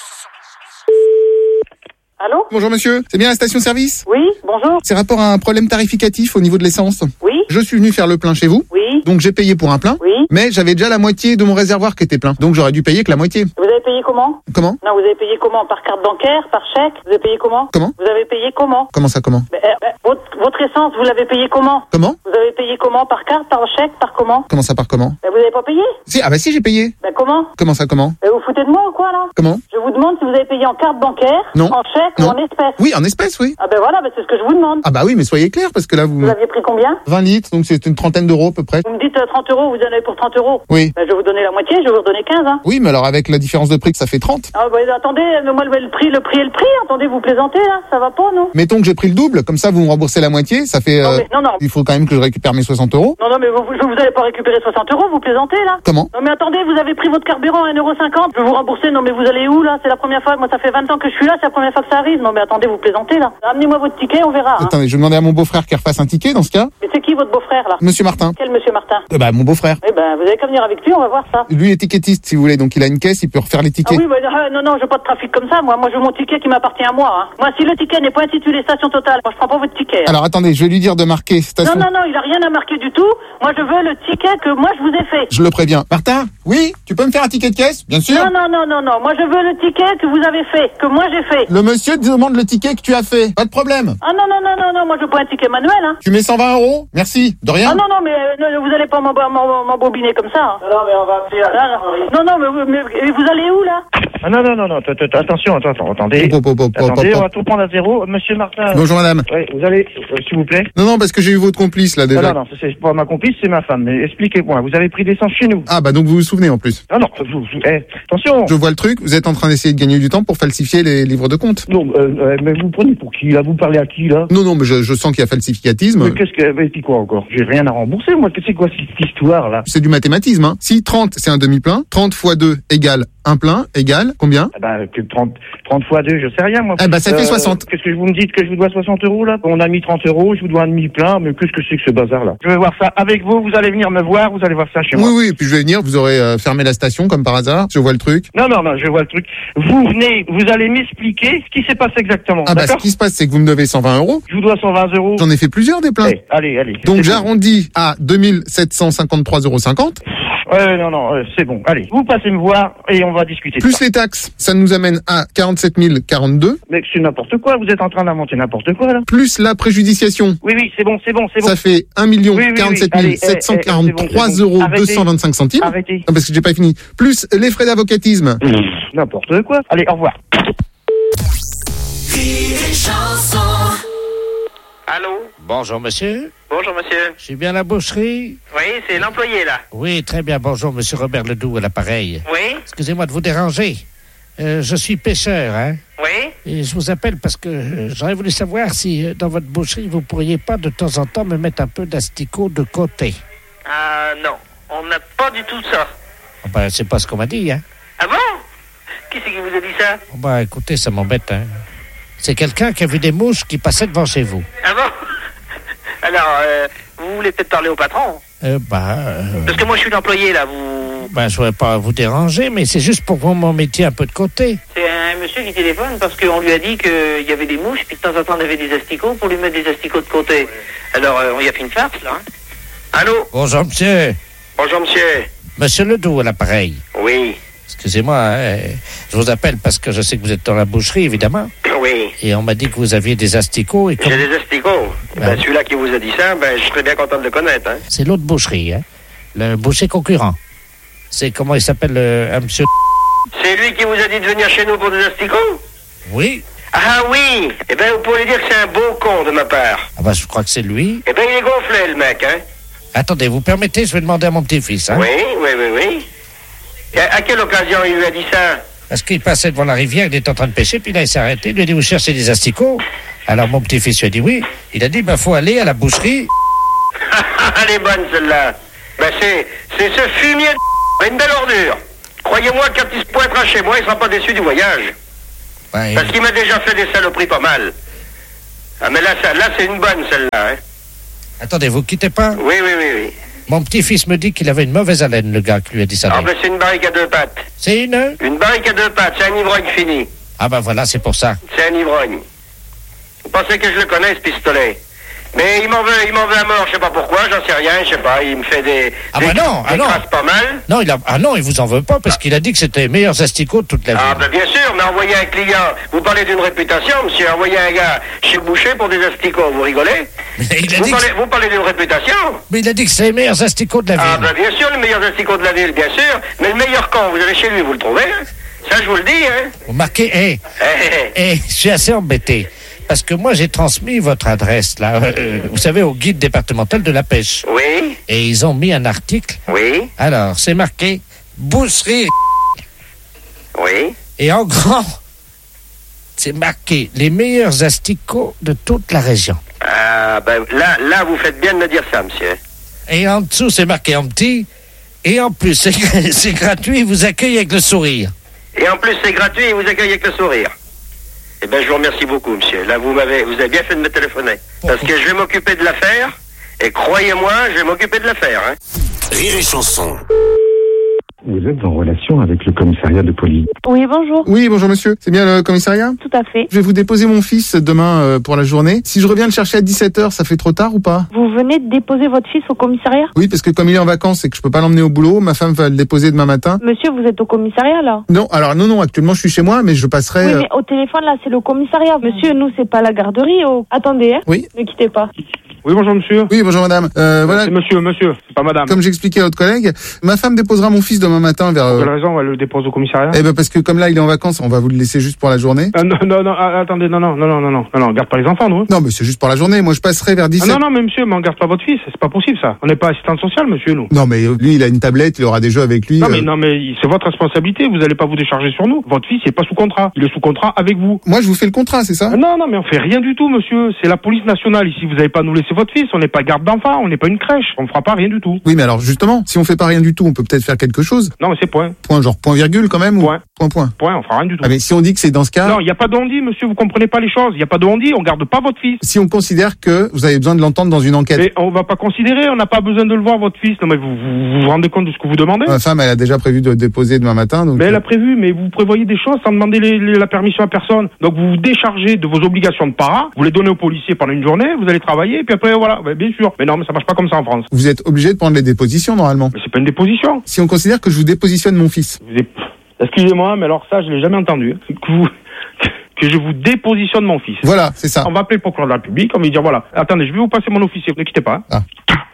Allô? Bonjour monsieur, c'est bien la station-service? Oui, bonjour. C'est rapport à un problème tarificatif au niveau de l'essence. Oui. Je suis venu faire le plein chez vous. Oui. Donc j'ai payé pour un plein. Oui. Mais j'avais déjà la moitié de mon réservoir qui était plein. Donc j'aurais dû payer que la moitié. Vous avez payé comment? Comment? Non, vous avez payé comment? Par carte bancaire? Par chèque? Vous avez payé comment? Comment? Vous avez payé comment? Comment ça, comment? Ben, euh, votre, votre essence, vous l'avez payé comment? Comment? Vous avez payé comment? Par carte? Par chèque? Par comment? Comment ça, par comment? Ben, vous n'avez pas payé? Si, ah bah si, j'ai payé. Ben, comment? Comment ça, comment? Ben, vous foutez de moi ou quoi, là? Comment? Je vous demande si vous avez payé en carte bancaire, Non. en chèque Non. ou en espèces. Oui, en espèces, oui. Ah ben voilà, ben, c'est ce que je vous demande. Ah bah oui, mais soyez clair, parce que là, vous... Vous aviez pris combien? vingt litres, donc c'est une trentaine d'euros à peu près. Vous me dites euh, trente euros, vous en avez pour trente euros. Oui. Ben, je vais vous donner la moitié, je vais vous redonner quinze, hein. Oui, mais alors avec la différence de prix que ça fait trente. Ah ben attendez, mais moi le prix, le prix et le prix, attendez, vous plaisantez là, ça va pas, non? Mettons que j'ai pris le double, comme ça vous me remboursez la moitié, ça fait... Non, euh, mais- non, non. Il faut quand même que je récupère mes soixante euros. Non, non, mais vous, vous, vous allez pas récupérer soixante euros, vous plaisantez là? Comment? Non mais attendez, vous avez pris votre carburant à un euro cinquante, je vais vous rembourser, non mais vous allez où là? C'est la première fois, moi ça fait vingt ans que je suis là, c'est la première fois que ça arrive. Non mais attendez, vous plaisantez là. Amenez-moi votre ticket, on verra. Hein. Attendez, je vais demander à mon beau-frère qu'il refasse un ticket dans ce cas. Mais c'est qui votre beau-frère là? Monsieur Martin. Quel monsieur Martin? Euh, bah mon beau-frère. Eh ben, vous avez qu'à venir avec lui, on va voir ça. Lui est étiquettiste si vous voulez, donc il a une caisse, il peut refaire les Ah tickets. oui, mais euh, non, non, je veux pas de trafic comme ça, moi. Moi, je veux mon ticket qui m'appartient à moi. Hein. Moi, si le ticket n'est pas intitulé Station Totale, moi, je prends pas votre ticket. Hein. Alors attendez, je vais lui dire de marquer station... Non, non, non, il a rien à marquer du tout. Moi, je veux le ticket que moi, je vous ai fait. Je le préviens. Martin? Oui? Tu peux me faire un ticket de caisse? Bien sûr. Non, non, non, non, non. Moi, je veux le ticket que vous avez fait, que moi, j'ai fait. Le monsieur te demande le ticket que tu as fait. Pas de problème. Ah non, non, non, non, non. Moi, je veux pas un ticket manuel, hein. Tu mets cent vingt euros? Merci. De rien. Ah non, non, mais euh, non, vous allez pas m'embo- m'embo- m'embobiner comme ça. Hein. Non, mais on va appeler Ah, non, non, mais, vous- mais vous allez où, là? Ah non, non, non, non, t- t- attention, attends, attends, attendez. Pop, pop, pop, pop, Attendez, pop. on va tout prendre à zéro. Monsieur Martin. Bonjour madame. Oui, vous allez, euh, s'il vous plaît. Non, non, parce que j'ai eu votre complice là déjà. Non, non, non, c'est pas ma complice, c'est ma femme. Mais expliquez-moi, vous avez pris l'essence chez nous? Ah bah donc vous vous souvenez en plus. Ah non, vous, vous, eh, attention. Je vois le truc, vous êtes en train d'essayer de gagner du temps pour falsifier les livres de compte. Non, euh, euh, mais vous prenez pour qui là? Vous parlez à qui là? Non, non, mais je, je sens qu'il y a falsificatisme. Mais qu'est-ce que, mais puis quoi encore? J'ai rien à rembourser, moi. C'est quoi cette histoire là? C'est du mathématisme, hein. Si trente c'est un demi-plein, trente fois deux égale un plein, égale combien? Ah bah, que trente, trente fois deux, je sais rien, moi. Eh bah, ça fait soixante. Qu'est-ce que vous me dites que je vous dois soixante euros, là? On a mis trente euros, je vous dois un demi-plein, mais qu'est-ce que c'est que ce bazar-là? Je vais voir ça avec vous, vous allez venir me voir, vous allez voir ça chez moi. Oui, oui, et puis je vais venir, vous aurez euh, fermé la station comme par hasard, je vois le truc. Non, non, non, je vois le truc. Vous venez, vous allez m'expliquer ce qui s'est passé exactement. Ah bah, ce d'accord? qui se passe, c'est que vous me devez cent vingt euros. Je vous dois cent vingt euros. J'en ai fait plusieurs des pleins. Eh, allez, allez. Donc c'est j'arrondis à deux mille sept cent cinquante-trois euros cinquante. bon. Ouais, non, non, euh, c'est bon. Allez, vous passez me voir et on va discuter. de Plus ça. les taxes, ça nous amène à quarante-sept mille quarante-deux. Mais c'est n'importe quoi, vous êtes en train d'inventer n'importe quoi, là. Plus la préjudiciation, Oui, oui, c'est bon, c'est bon, c'est bon. ça fait un million Oui, oui, oui. quarante-sept Allez, mille sept cent eh, eh, quarante-trois c'est bon, c'est bon. euros Arrêtez. deux cent vingt-cinq centimes. Arrêtez. Non, parce que j'ai pas fini. Plus les frais d'avocatisme. Pff, N'importe quoi. Allez, au revoir. Allô? Bonjour, monsieur. Bonjour, monsieur. Je suis bien à la boucherie? Oui, c'est l'employé, là. Oui, très bien. Bonjour, monsieur Robert Ledoux à l'appareil. Oui? Excusez-moi de vous déranger. Euh, je suis pêcheur, hein? Oui? Et je vous appelle parce que euh, j'aurais voulu savoir si euh, dans votre boucherie, vous pourriez pas de temps en temps me mettre un peu d'asticot de côté. Ah, non. On n'a pas du tout ça. Oh, ben, c'est pas ce qu'on m'a dit, hein? Ah bon? Qui c'est qui vous a dit ça? Oh, ben, écoutez, ça m'embête, hein? C'est quelqu'un qui a vu des mouches qui passaient devant chez vous. Ah bon? Alors, euh, vous voulez peut-être parler au patron? Euh, ben, euh, Parce que moi, je suis l'employé, là. Vous... ben, je voudrais pas vous déranger, mais c'est juste pour que vous m'en mettiez un peu de côté. C'est un monsieur qui téléphone parce qu'on lui a dit qu'il y avait des mouches, puis de temps en temps, on avait des asticots pour lui mettre des asticots de côté. Alors, euh, on y a fait une farce, là. Hein? Allô? Bonjour, monsieur. Bonjour, monsieur. Monsieur Ledoux à l'appareil. Oui. Excusez-moi, hein, je vous appelle parce que je sais que vous êtes dans la boucherie, évidemment. oui. Et on m'a dit que vous aviez des asticots. Et comme... J'ai des asticots. Ben, Ben. celui-là qui vous a dit ça, ben, je serais bien content de le connaître. Hein. C'est l'autre boucherie, hein. Le boucher concurrent. C'est comment il s'appelle, le, un monsieur... C'est lui qui vous a dit de venir chez nous pour des asticots? Oui. Ah oui. Eh ben, vous pouvez dire que c'est un beau con de ma part. Ah bah, je crois que c'est lui. Eh ben, il est gonflé, le mec, hein. Attendez, vous permettez, je vais demander à mon petit-fils, hein. Oui, oui, oui, oui. Et à, à quelle occasion il lui a dit ça? Parce qu'il passait devant la rivière, il était en train de pêcher, puis là, il s'est arrêté, il lui a dit, vous cherchez des asticots? Alors, mon petit-fils lui a dit oui. Il a dit, bah, faut aller à la boucherie. Elle est bonne, celle-là. Ben, c'est, c'est ce fumier de... une belle ordure. Croyez-moi, quand il se pointera chez moi, il sera pas déçu du voyage. Ouais, Parce qu'il m'a déjà fait des saloperies pas mal. Ah, mais là, ça, là c'est une bonne, celle-là, hein. Attendez, vous quittez pas? Oui, oui, oui, oui. Mon petit-fils me dit qu'il avait une mauvaise haleine, le gars qui lui a dit ça. Ah, ben, c'est une barrique à deux pattes. C'est une? Une barrique à deux pattes, c'est un ivrogne fini. Ah bah voilà, c'est pour ça. C'est un ivrogne. Vous pensez que je le connais, ce pistolet? Mais il m'en veut, il m'en veut à mort, je sais pas pourquoi, j'en sais rien, je sais pas, il me fait des... Ah des, bah non, des ah non. crasses pas mal. Non, il a... ah non, il vous en veut pas, parce qu'il a dit que c'était les meilleurs asticots de toute la vie. Ah, ben bien sûr, mais envoyer un client, vous parlez d'une réputation, monsieur, envoyer un gars chez le boucher pour des asticots, vous rigolez? Il a vous, dit parlez, que... vous parlez d'une réputation? Mais il a dit que c'est les meilleurs asticots de la ville. Ah, ben bien sûr, les meilleurs asticots de la ville, bien sûr, mais le meilleur camp, vous allez chez lui, vous le trouvez, hein? Ça, je vous le dis, hein? Vous marquez, hé, hey. hey, hey, hey, je suis assez embêté. Parce que moi, j'ai transmis votre adresse, là, euh, vous savez, au guide départemental de la pêche. Oui. Et ils ont mis un article. Oui. Alors, c'est marqué boucherie. Oui. Et en grand, c'est marqué les meilleurs asticots de toute la région. Ah, ben là, là, vous faites bien de me dire ça, monsieur. Et en dessous, c'est marqué en petit. Et en plus, c'est, c'est gratuit, ils vous accueillent avec le sourire. Et en plus, c'est gratuit, ils vous accueillent avec le sourire. Eh bien, je vous remercie beaucoup, monsieur. Là, vous m'avez, vous avez bien fait de me téléphoner. Parce que je vais m'occuper de l'affaire. Et croyez-moi, je vais m'occuper de l'affaire, hein. Rire et chanson. Vous êtes en relation avec le commissariat de police. Oui, bonjour. Oui, bonjour monsieur. C'est bien le commissariat? Tout à fait. Je vais vous déposer mon fils demain euh, pour la journée. Si je reviens le chercher à dix-sept heures, ça fait trop tard ou pas? Vous venez de déposer votre fils au commissariat? Oui, parce que comme il est en vacances et que je peux pas l'emmener au boulot, ma femme va le déposer demain matin. Monsieur, vous êtes au commissariat, là? Non, alors non, non, actuellement je suis chez moi, mais je passerai... Oui, euh, mais au téléphone, là, c'est le commissariat. Monsieur, nous, c'est pas la garderie. Oh. Attendez, hein. Oui. Ne quittez pas. Oui, bonjour monsieur. Oui, bonjour madame. Euh, voilà. C'est monsieur, monsieur, c'est pas madame. Comme j'expliquais à votre collègue, ma femme déposera mon fils demain matin vers... Pour Euh... quelle raison elle le dépose au commissariat? Eh ben parce que comme là il est en vacances, on va vous le laisser juste pour la journée. Ah, non, non, non, ah, attendez, non, non, non, non, non, non, non, on garde pas les enfants, nous. Non, mais c'est juste pour la journée. Moi, je passerai vers Ah, dix-sept. non, non, mais monsieur, mais on garde pas votre fils, c'est pas possible ça. On n'est pas assistante sociale, monsieur, nous. Non, mais lui, il a une tablette, il aura des jeux avec lui. Non, euh. mais non, mais c'est votre responsabilité. Vous allez pas vous décharger sur nous. Votre fils n'est pas sous contrat. Il est sous contrat avec vous. Moi, je vous fais le contrat, c'est ça? Ah, non, non, mais on fait rien du tout, monsieur. C'est la police nationale ici. Vous n'allez pas nous laisser votre fils. On n'est pas garde d'enfants. On n'est pas une crèche. On fera pas rien du tout. Oui, mais alors justement, si on fait pas rien du tout, on peut peut-être faire quelque chose. Non, mais c'est point. Point, genre point virgule quand même ou... Point. Point, point. Point, on fera rien du tout. Ah, mais si on dit que c'est dans ce cas... Non, il n'y a pas de on-dit, monsieur. Vous comprenez pas les choses. Il n'y a pas de on-dit. On garde pas votre fils. Si on considère que vous avez besoin de l'entendre dans une enquête. Mais on va pas considérer. On n'a pas besoin de le voir, votre fils. Non, mais vous vous, vous, vous rendez compte de ce que vous demandez? Ma femme, elle a déjà prévu de déposer demain matin, donc... Mais elle a prévu, mais vous prévoyez des choses sans demander les, les, la permission à personne. Donc vous vous déchargez de vos obligations de parents, vous les donnez aux policiers pendant une journée, vous allez travailler, et puis après voilà, ouais, bien sûr. Mais non, mais ça marche pas comme ça en France. Vous êtes obligé de prendre les dépositions normalement. Mais c'est pas une déposition. Si on considère que je vous dépositionne mon fils. Vous êtes... Excusez-moi, mais alors ça, je l'ai jamais entendu. Que, vous... que je vous dépositionne mon fils. Voilà, c'est ça. On va appeler le procureur de la République, on va lui dire voilà. Attendez, je vais vous passer mon officier, ne quittez pas. Ah.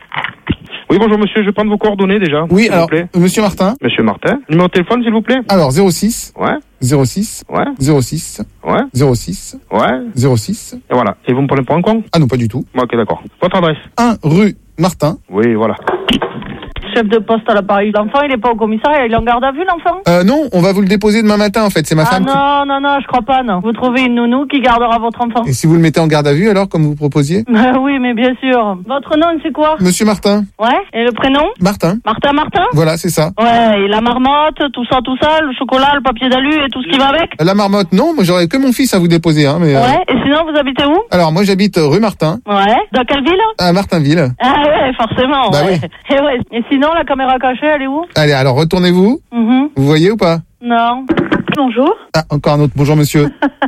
Oui, bonjour monsieur, je vais prendre vos coordonnées déjà. Oui, s'il alors, vous plaît. monsieur Martin. Monsieur Martin. Numéro de téléphone, s'il vous plaît. Alors, zéro six. Ouais. zéro six. Ouais. zéro six. Ouais. zéro six. Ouais. zéro six. Et voilà. Et vous me prenez pour un con? Ah non, pas du tout. Ok, d'accord. Votre adresse? un rue Martin. Oui, voilà. Chef de poste à l'appareil. L'enfant, il est pas au commissariat, il est en garde à vue, l'enfant? Euh, non, on va vous le déposer demain matin, en fait. C'est ma Ah femme qui... non, non, non, je crois pas, non. Vous trouvez une nounou qui gardera votre enfant. Et si vous le mettez en garde à vue, alors, comme vous proposiez? Oui, mais bien sûr. Votre nom, c'est quoi? Monsieur Martin. Ouais, et le prénom? Martin. Martin Martin? Voilà, c'est ça. Ouais, et la marmotte, tout ça, tout ça, le chocolat, le papier d'alu et tout ce qui va avec? La marmotte, non, moi j'aurais que mon fils à vous déposer, hein, mais... euh, Ouais, et sinon, vous habitez où? Alors, moi j'habite rue Martin, Ouais, dans quelle ville? à Martinville. Ah ouais, forcément. Bah ouais. Et, ouais. Et sinon, la caméra cachée, elle est où? Allez, alors retournez-vous. Mhm. Vous voyez ou pas? Non. Bonjour. Ah, encore un autre. Bonjour, monsieur.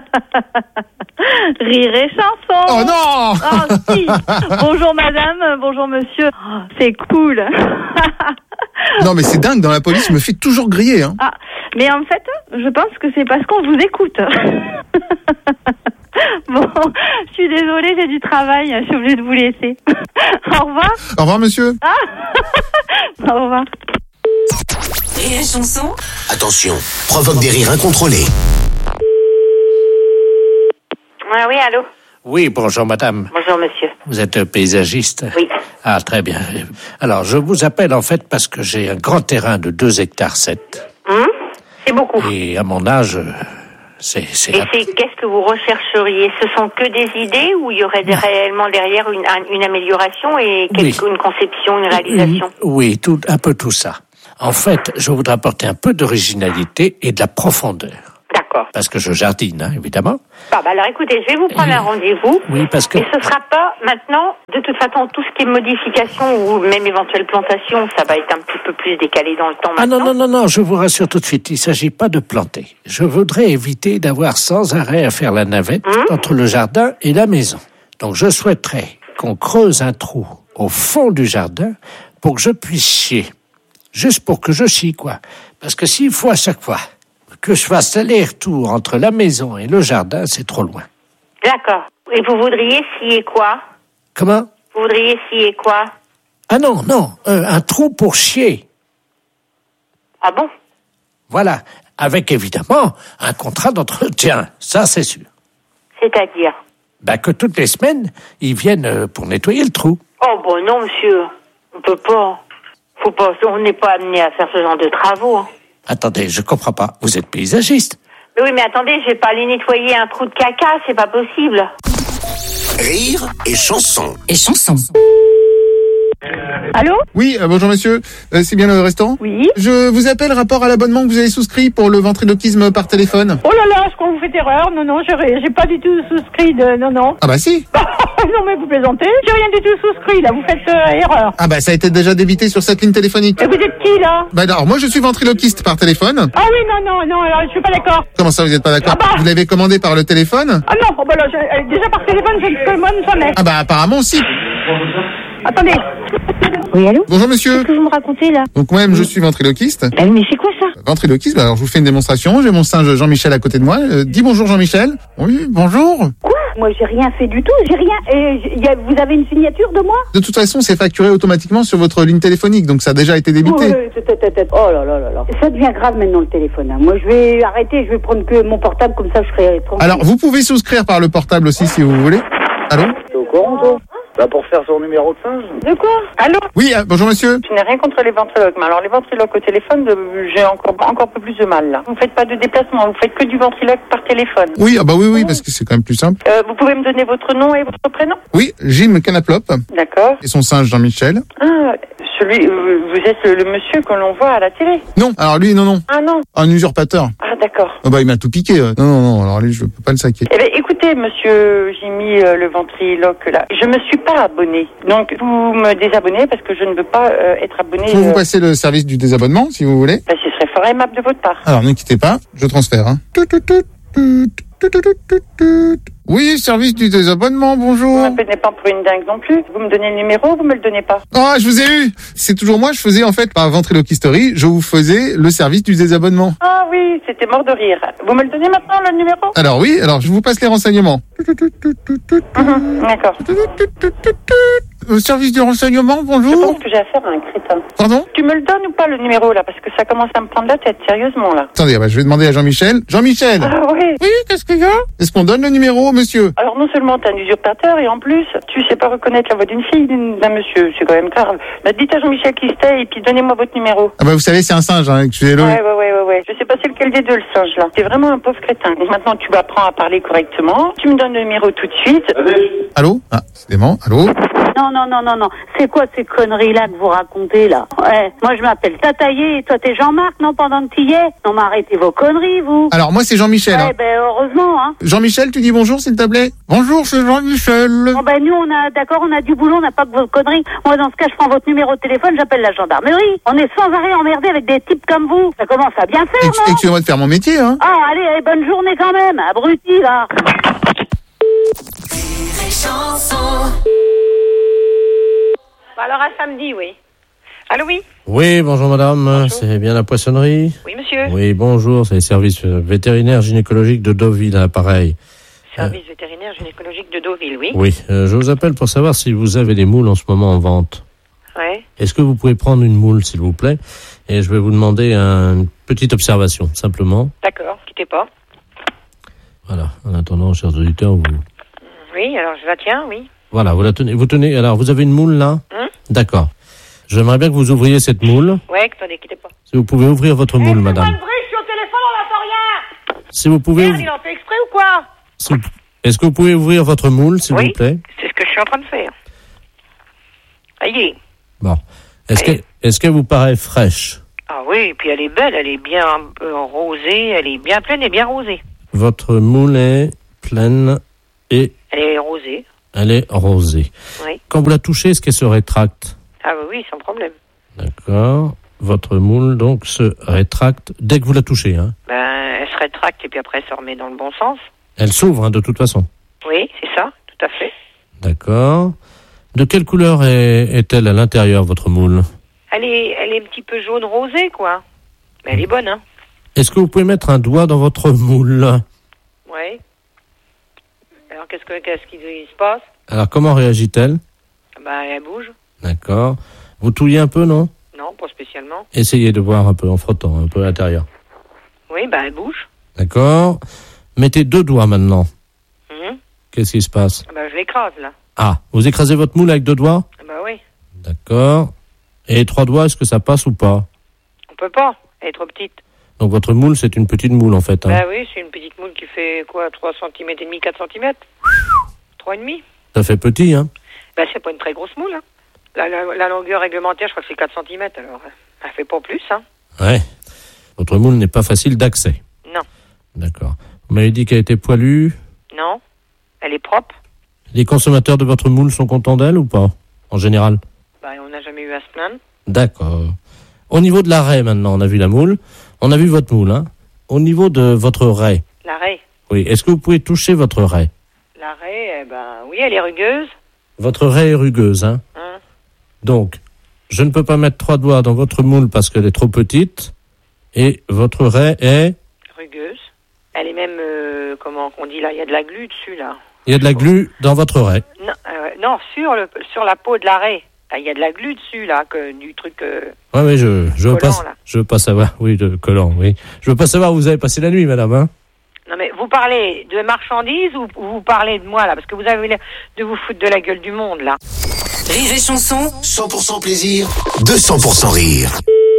Rire et chanson. Oh non. Oh si. Bonjour madame, bonjour monsieur. Oh, c'est cool. Non, mais c'est dingue, dans la police, il me fait toujours griller. Hein. Ah, mais en fait, je pense que c'est parce qu'on vous écoute. Bon, je suis désolée, j'ai du travail, je suis obligée de vous laisser. Au revoir. Au revoir, monsieur. Ah. Au revoir. Et la chanson? Attention, provoque des rires incontrôlés. Ah oui, allô? Oui, bonjour madame. Bonjour monsieur. Vous êtes paysagiste? Oui. Ah, très bien. Alors, je vous appelle en fait parce que j'ai un grand terrain de deux hectares sept. Hum, c'est beaucoup. Et à mon âge, c'est... c'est Et un- c'est, qu'est-ce que vous rechercheriez? Ce sont que des idées ou il y aurait des, réellement derrière une, un- une amélioration et quelque, Oui. une conception, une réalisation? Oui, tout, un peu tout ça. En fait, je voudrais apporter un peu d'originalité et de la profondeur. D'accord. Parce que je jardine, hein, évidemment. Ah bah alors écoutez, je vais vous prendre un rendez-vous. Oui, parce que... Et ce sera pas maintenant, de toute façon, tout ce qui est modification ou même éventuelle plantation, ça va être un petit peu plus décalé dans le temps Ah maintenant. non, non, non, non, je vous rassure tout de suite, il ne s'agit pas de planter. Je voudrais éviter d'avoir sans arrêt à faire la navette Hum? entre le jardin et la maison. Donc je souhaiterais qu'on creuse un trou au fond du jardin pour que je puisse chier. Juste pour que je chie, quoi. Parce que s'il faut à chaque fois que je fasse aller-retour entre la maison et le jardin, c'est trop loin. D'accord. Et vous voudriez scier quoi? Comment? Vous voudriez scier quoi? Ah non, non, euh, un trou pour chier. Ah bon? Voilà, avec évidemment un contrat d'entretien, ça c'est sûr. C'est-à-dire? Ben que toutes les semaines, ils viennent euh, pour nettoyer le trou. Oh bon non monsieur, on peut pas. Faut pas, on n'est pas amené à faire ce genre de travaux. Hein. Attendez, je comprends pas, vous êtes paysagiste. Mais oui, mais attendez, je vais pas aller nettoyer un trou de caca, c'est pas possible. Rire et chanson. Et chanson. Allô? Oui, euh, bonjour monsieur. Euh, c'est bien le restaurant? Oui. Je vous appelle rapport à l'abonnement que vous avez souscrit pour le ventriloquisme par téléphone. Oh là là, je crois que vous faites erreur. Non, non, j'ai j'ai pas du tout souscrit de... Non, non. Ah bah si. Non, mais vous plaisantez. J'ai rien du tout souscrit, là. Vous faites euh, erreur. Ah bah ça a été déjà débité sur cette ligne téléphonique. Et vous êtes qui, là? Bah alors moi je suis ventriloquiste par téléphone. Ah oui, non, non, non, alors, je suis pas d'accord. Comment ça vous êtes pas d'accord? Ah bah. Vous l'avez commandé par le téléphone? Ah non, oh bah là, je- euh, déjà par téléphone, je ne commande jamais. Ah bah apparemment si. Attendez. Oui, allô? Bonjour monsieur. Qu'est-ce que vous me racontez, là? Donc moi-même je suis ventriloquiste. Eh, mais c'est quoi ça? Ventriloquiste, bah, alors je vous fais une démonstration. J'ai mon singe Jean-Michel à côté de moi. Euh, dis bonjour Jean-Michel. Oui, bonjour. Quoi? Moi, j'ai rien fait du tout. J'ai rien. Et j- y a- vous avez une signature de moi? De toute façon, c'est facturé automatiquement sur votre ligne téléphonique, donc ça a déjà été débité. Ouais, tête, tête, tête. Oh là là là là. Ça devient grave maintenant le téléphone. hein. Moi, je vais arrêter. Je vais prendre que mon portable comme ça, je serai tranquille. Alors, vous pouvez souscrire par le portable aussi si vous voulez. Allô? T'es au courant, toi? Bah, pour faire son numéro de singe. De quoi? Allô? Oui, euh, bonjour monsieur. Je n'ai rien contre les ventriloques, mais alors les ventriloques au téléphone, euh, j'ai encore encore un peu plus de mal là. Vous faites pas de déplacement, vous faites que du ventriloque par téléphone. Oui, ah bah oui, oui, parce que c'est quand même plus simple. Euh, vous pouvez me donner votre nom et votre prénom? Oui, Jim Canaplop. D'accord. Et son singe Jean-Michel. Ah, celui, euh, vous êtes le, le monsieur que l'on voit à la télé? Non, alors lui, non, non. Ah non. Un usurpateur. Ah d'accord. Ah bah il m'a tout piqué. euh. Non, non, non, alors lui, je peux pas le saquer. Eh bien, écoutez, monsieur Jimmy, euh, le ventriloque là, je me suis pas abonné. Donc, vous me désabonnez parce que je ne veux pas euh, être abonné. Je peux vous euh, passer le service du désabonnement, si vous voulez. bah, ce serait fort aimable de votre part. Alors, ne quittez pas, je transfère. Hein. Tout, tout, tout, tout, tout, tout, tout, tout, tout. Oui, service du désabonnement, bonjour. Vous ne me prenez pas pour une dingue non plus. Vous me donnez le numéro, vous me le donnez pas. Ah, je vous ai eu. C'est toujours moi, je faisais en fait, par ventriloquisterie, je vous faisais le service du désabonnement. Ah oui, c'était mort de rire. Vous me le donnez maintenant, le numéro? Alors oui, alors je vous passe les renseignements. Mhm, d'accord. Le service du renseignement, Je bonjour. pense que j'ai affaire à un crétin. Pardon? Tu me le donnes ou pas, le numéro, là? Parce que ça commence à me prendre la tête, sérieusement, là. Attendez, ah bah, je vais demander à Jean-Michel. Jean-Michel. Ah oui. Oui, qu'est-ce qu'il y a? Est-ce qu'on donne le numéro, monsieur? Alors, non seulement t'es un usurpateur, et en plus, tu sais pas reconnaître la voix d'une fille, d'une- d'un monsieur. C'est quand même grave. Bah, dites à Jean-Michel qui c'était, et puis donnez-moi votre numéro. Ah bah vous savez, c'est un singe, hein, excusez-le. Ouais, ouais, ouais, ouais, ouais. Je sais pas c'est lequel des deux, le singe, là. T'es vraiment un pauvre crétin. Et maintenant, tu apprends à parler correctement. Tu me donnes le numéro tout de suite. Allô? Ah, c'est dément. Allô? Non, non, non, non, non. C'est quoi ces conneries-là que vous racontez, là? Ouais. Moi, je m'appelle Tataillé, et toi, t'es Jean-Marc, non, pendant que t'y es? Non, mais arrêtez vos conneries, vous. Alors moi, c'est Jean-Michel. Ouais, hein. ben, heureusement, hein. Jean-Michel, tu dis bonjour, s'il te plaît? Bonjour, c'est Jean-Michel. Bon, ben, nous, on a, d'accord, on a du boulot, on n'a pas que vos conneries. Moi, dans ce cas, je prends votre numéro de téléphone, j'appelle la gendarmerie. On est sans arrêt emmerdé avec des types comme vous. Ça commence à bien faire, Ex- non? Excusez-moi de faire mon métier, hein. Ah, allez, allez, bonne journée quand même, abruti, là. Bah alors à samedi, oui. Allô, oui. Oui, bonjour madame, bonjour. C'est bien la poissonnerie? Oui, monsieur. Oui, bonjour, c'est les services vétérinaires gynécologiques de Deauville à l'appareil. Service euh, vétérinaire gynécologique de Deauville, oui. Oui, euh, je vous appelle pour savoir si vous avez des moules en ce moment en vente. Ouais. Est-ce que vous pouvez prendre une moule, s'il vous plaît? Et je vais vous demander une petite observation, simplement. D'accord, quittez pas. Voilà, en attendant, chers auditeurs, vous... Oui, alors je la tiens, oui. Voilà, vous la tenez. Vous tenez. Alors, vous avez une moule là? Hum D'accord. J'aimerais bien que vous ouvriez cette moule. Ouais, attendez, quittez pas. Si vous pouvez ouvrir votre moule, madame. Je suis au téléphone, on n'entend rien. Si vous pouvez. Merde, il en fait exprès ou quoi? Si vous... Est-ce que vous pouvez ouvrir votre moule, s'il oui, vous plaît? C'est ce que je suis en train de faire. Aïe. Bon. Est-ce que, est-ce qu'elle vous paraît fraîche? Ah oui, et puis elle est belle, elle est bien euh, rosée, elle est bien pleine et bien rosée. Votre moule est pleine et... Elle est rosée. Elle est rosée. Oui. Quand vous la touchez, est-ce qu'elle se rétracte? Ah oui, oui, sans problème. D'accord. Votre moule, donc, se rétracte dès que vous la touchez, hein? Ben, elle se rétracte et puis après, elle se remet dans le bon sens. Elle s'ouvre, hein, de toute façon? Oui, c'est ça, tout à fait. D'accord. De quelle couleur est, est-elle à l'intérieur, votre moule? Elle est, elle est un petit peu jaune rosée, quoi. Mais elle est bonne, hein. Est-ce que vous pouvez mettre un doigt dans votre moule? Oui. Alors, qu'est-ce, que, qu'est-ce qui se passe? Alors, comment réagit-elle? Ben, elle bouge. D'accord. Vous touillez un peu, non? Non, pas spécialement. Essayez de voir un peu en frottant, un peu à l'intérieur. Oui, ben, elle bouge. D'accord. Mettez deux doigts maintenant. Mmh. Qu'est-ce qui se passe? Ben, je l'écrase, là. Ah, vous écrasez votre moule avec deux doigts? Ben oui. D'accord. Et trois doigts, est-ce que ça passe ou pas? On peut pas, elle est trop petite. Donc votre moule, c'est une petite moule en fait. Hein. Ben oui, c'est une petite moule qui fait quoi, trois centimètres et demi, quatre centimètres? trois et demi. Ça fait petit, hein? Ben c'est pas une très grosse moule, hein. La, la, la longueur réglementaire, je crois que c'est quatre centimètres, alors elle fait pas plus, hein. Ouais. Votre moule n'est pas facile d'accès. Non. D'accord. Vous m'avez dit qu'elle était poilue? Non. Elle est propre. Les consommateurs de votre moule sont contents d'elle ou pas, en général? Ben, on n'a jamais eu à se plaindre. D'accord. Au niveau de la raie, maintenant, on a vu la moule. On a vu votre moule, hein. Au niveau de votre raie. La raie. Oui. Est-ce que vous pouvez toucher votre raie? La raie, eh ben, oui, elle est rugueuse. Votre raie est rugueuse, hein. Hein. Donc, je ne peux pas mettre trois doigts dans votre moule parce qu'elle est trop petite. Et votre raie est... rugueuse. Elle est même, euh, comment on dit là, il y a de la glu dessus, là. Il y a de la glu dans votre raie. Non, euh, non sur, le, sur la peau de la raie. Il y a de la glu dessus, là, que, du truc... Euh, oui, oui, je je veux, collant, pas, là. je veux pas savoir. Oui, de collant, oui. Je veux pas savoir où vous avez passé la nuit, madame, hein. Non, mais vous parlez de marchandises ou, ou vous parlez de moi, là? Parce que vous avez l'air de vous foutre de la gueule du monde, là. Rire et chanson, cent pour cent plaisir, deux cents pour cent rire.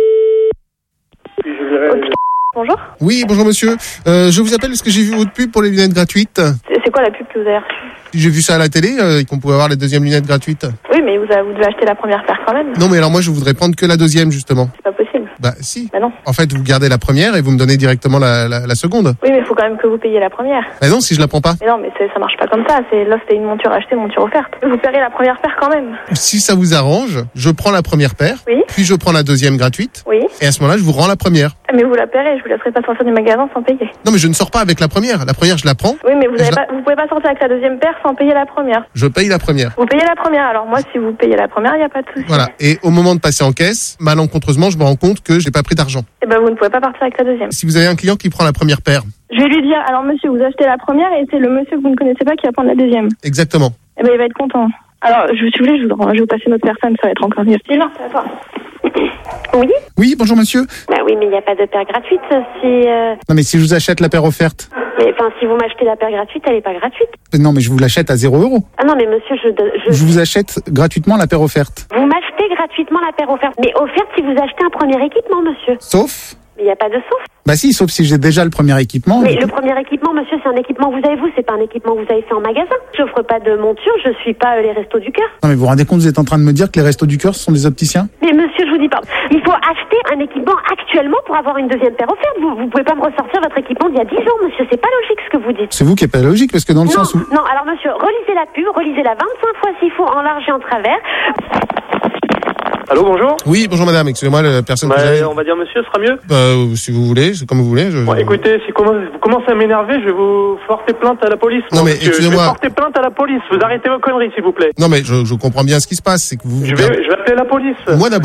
Bonjour. Oui, bonjour monsieur. Euh, je vous appelle parce que j'ai vu votre pub pour les lunettes gratuites. C'est c'est quoi la pub que vous avez reçue? J'ai vu ça à la télé, euh, qu'on pouvait avoir les deuxièmes lunettes gratuites. Oui, mais vous, avez, vous devez acheter la première paire quand même. Non, mais alors moi je voudrais prendre que la deuxième justement. C'est pas possible. Bah si. Bah non. En fait, vous gardez la première et vous me donnez directement la, la, la seconde. Oui, mais il faut quand même que vous payiez la première. Bah non, si je la prends pas. Mais non, mais c'est- ça marche pas comme ça. C'est là, c'était une monture achetée, monture offerte. Vous paierez la première paire quand même. Si ça vous arrange, je prends la première paire, Oui. puis je prends la deuxième gratuite, Oui. et à ce moment-là, je vous rends la première. Ah, mais vous la paierez. Je vous laisserai pas sortir du magasin sans payer. Non, mais je ne sors pas avec la première. La première, je la prends. Oui, mais vous, Je avez la- pas, vous pouvez pas sortir avec la deuxième paire sans payer la première. Je paye la première. Vous payez la première. Alors moi, si vous payez la première, il y a pas de souci. Voilà. Et au moment de passer en caisse, malencontreusement, je me rends compte que j'ai pas pris d'argent. Et ben vous ne pouvez pas partir avec la deuxième. Si vous avez un client qui prend la première paire, Je vais lui dire. Alors monsieur, vous achetez la première et c'est le monsieur que vous ne connaissez pas qui va prendre la deuxième. exactement. Eh ben il va être content. Alors, je, si vous voulez, je vous, je vais vous passer une autre personne, ça va être encore mieux. Sylvain, c'est à toi. Oui. Oui, bonjour monsieur. Bah oui, mais il n'y a pas de paire gratuite. Si, euh... Non, mais si je vous achète la paire offerte. mais enfin, si vous m'achetez la paire gratuite, elle n'est pas gratuite. Non, mais je vous l'achète à zéro euro. Ah non, mais monsieur, je, je... Je vous achète gratuitement la paire offerte. vous m'achetez gratuitement la paire offerte. Mais offerte si vous achetez un premier équipement, monsieur. Sauf. Mais il n'y a pas de sauf. Bah si, sauf si j'ai déjà le premier équipement. Mais le premier équipement, monsieur, c'est un équipement que vous avez vous, c'est pas un équipement que vous avez fait en magasin. J'offre pas de monture, je suis pas euh, les restos du cœur. Non, mais vous vous rendez compte, vous êtes en train de me dire que les restos du cœur, ce sont des opticiens? Mais monsieur, je vous dis pas. Il faut acheter un équipement actuellement pour avoir une deuxième paire offerte. Vous, vous pouvez pas me ressortir votre équipement d'il y a dix ans, monsieur. C'est pas logique ce que vous dites. C'est vous qui n'êtes pas logique, parce que dans le non, sens où... non, alors monsieur, relisez la pub, relisez-la vingt-cinq fois s'il faut, en large et en travers. Allô, bonjour. Oui, bonjour madame, excusez-moi, la personne Bah, que j'avais... on va dire monsieur, ce sera mieux. Bah, si vous voulez, c'est comme vous voulez. Je... Bon, écoutez, si comment- vous commencez à m'énerver, je vais vous porter plainte à la police. Non, mais monsieur. Je vais excusez-moi. porter plainte à la police. Vous arrêtez vos conneries, s'il vous plaît. Non, mais je, je comprends bien ce qui se passe, c'est que vous... Je vais, je vais appeler la police. Moi d'abord.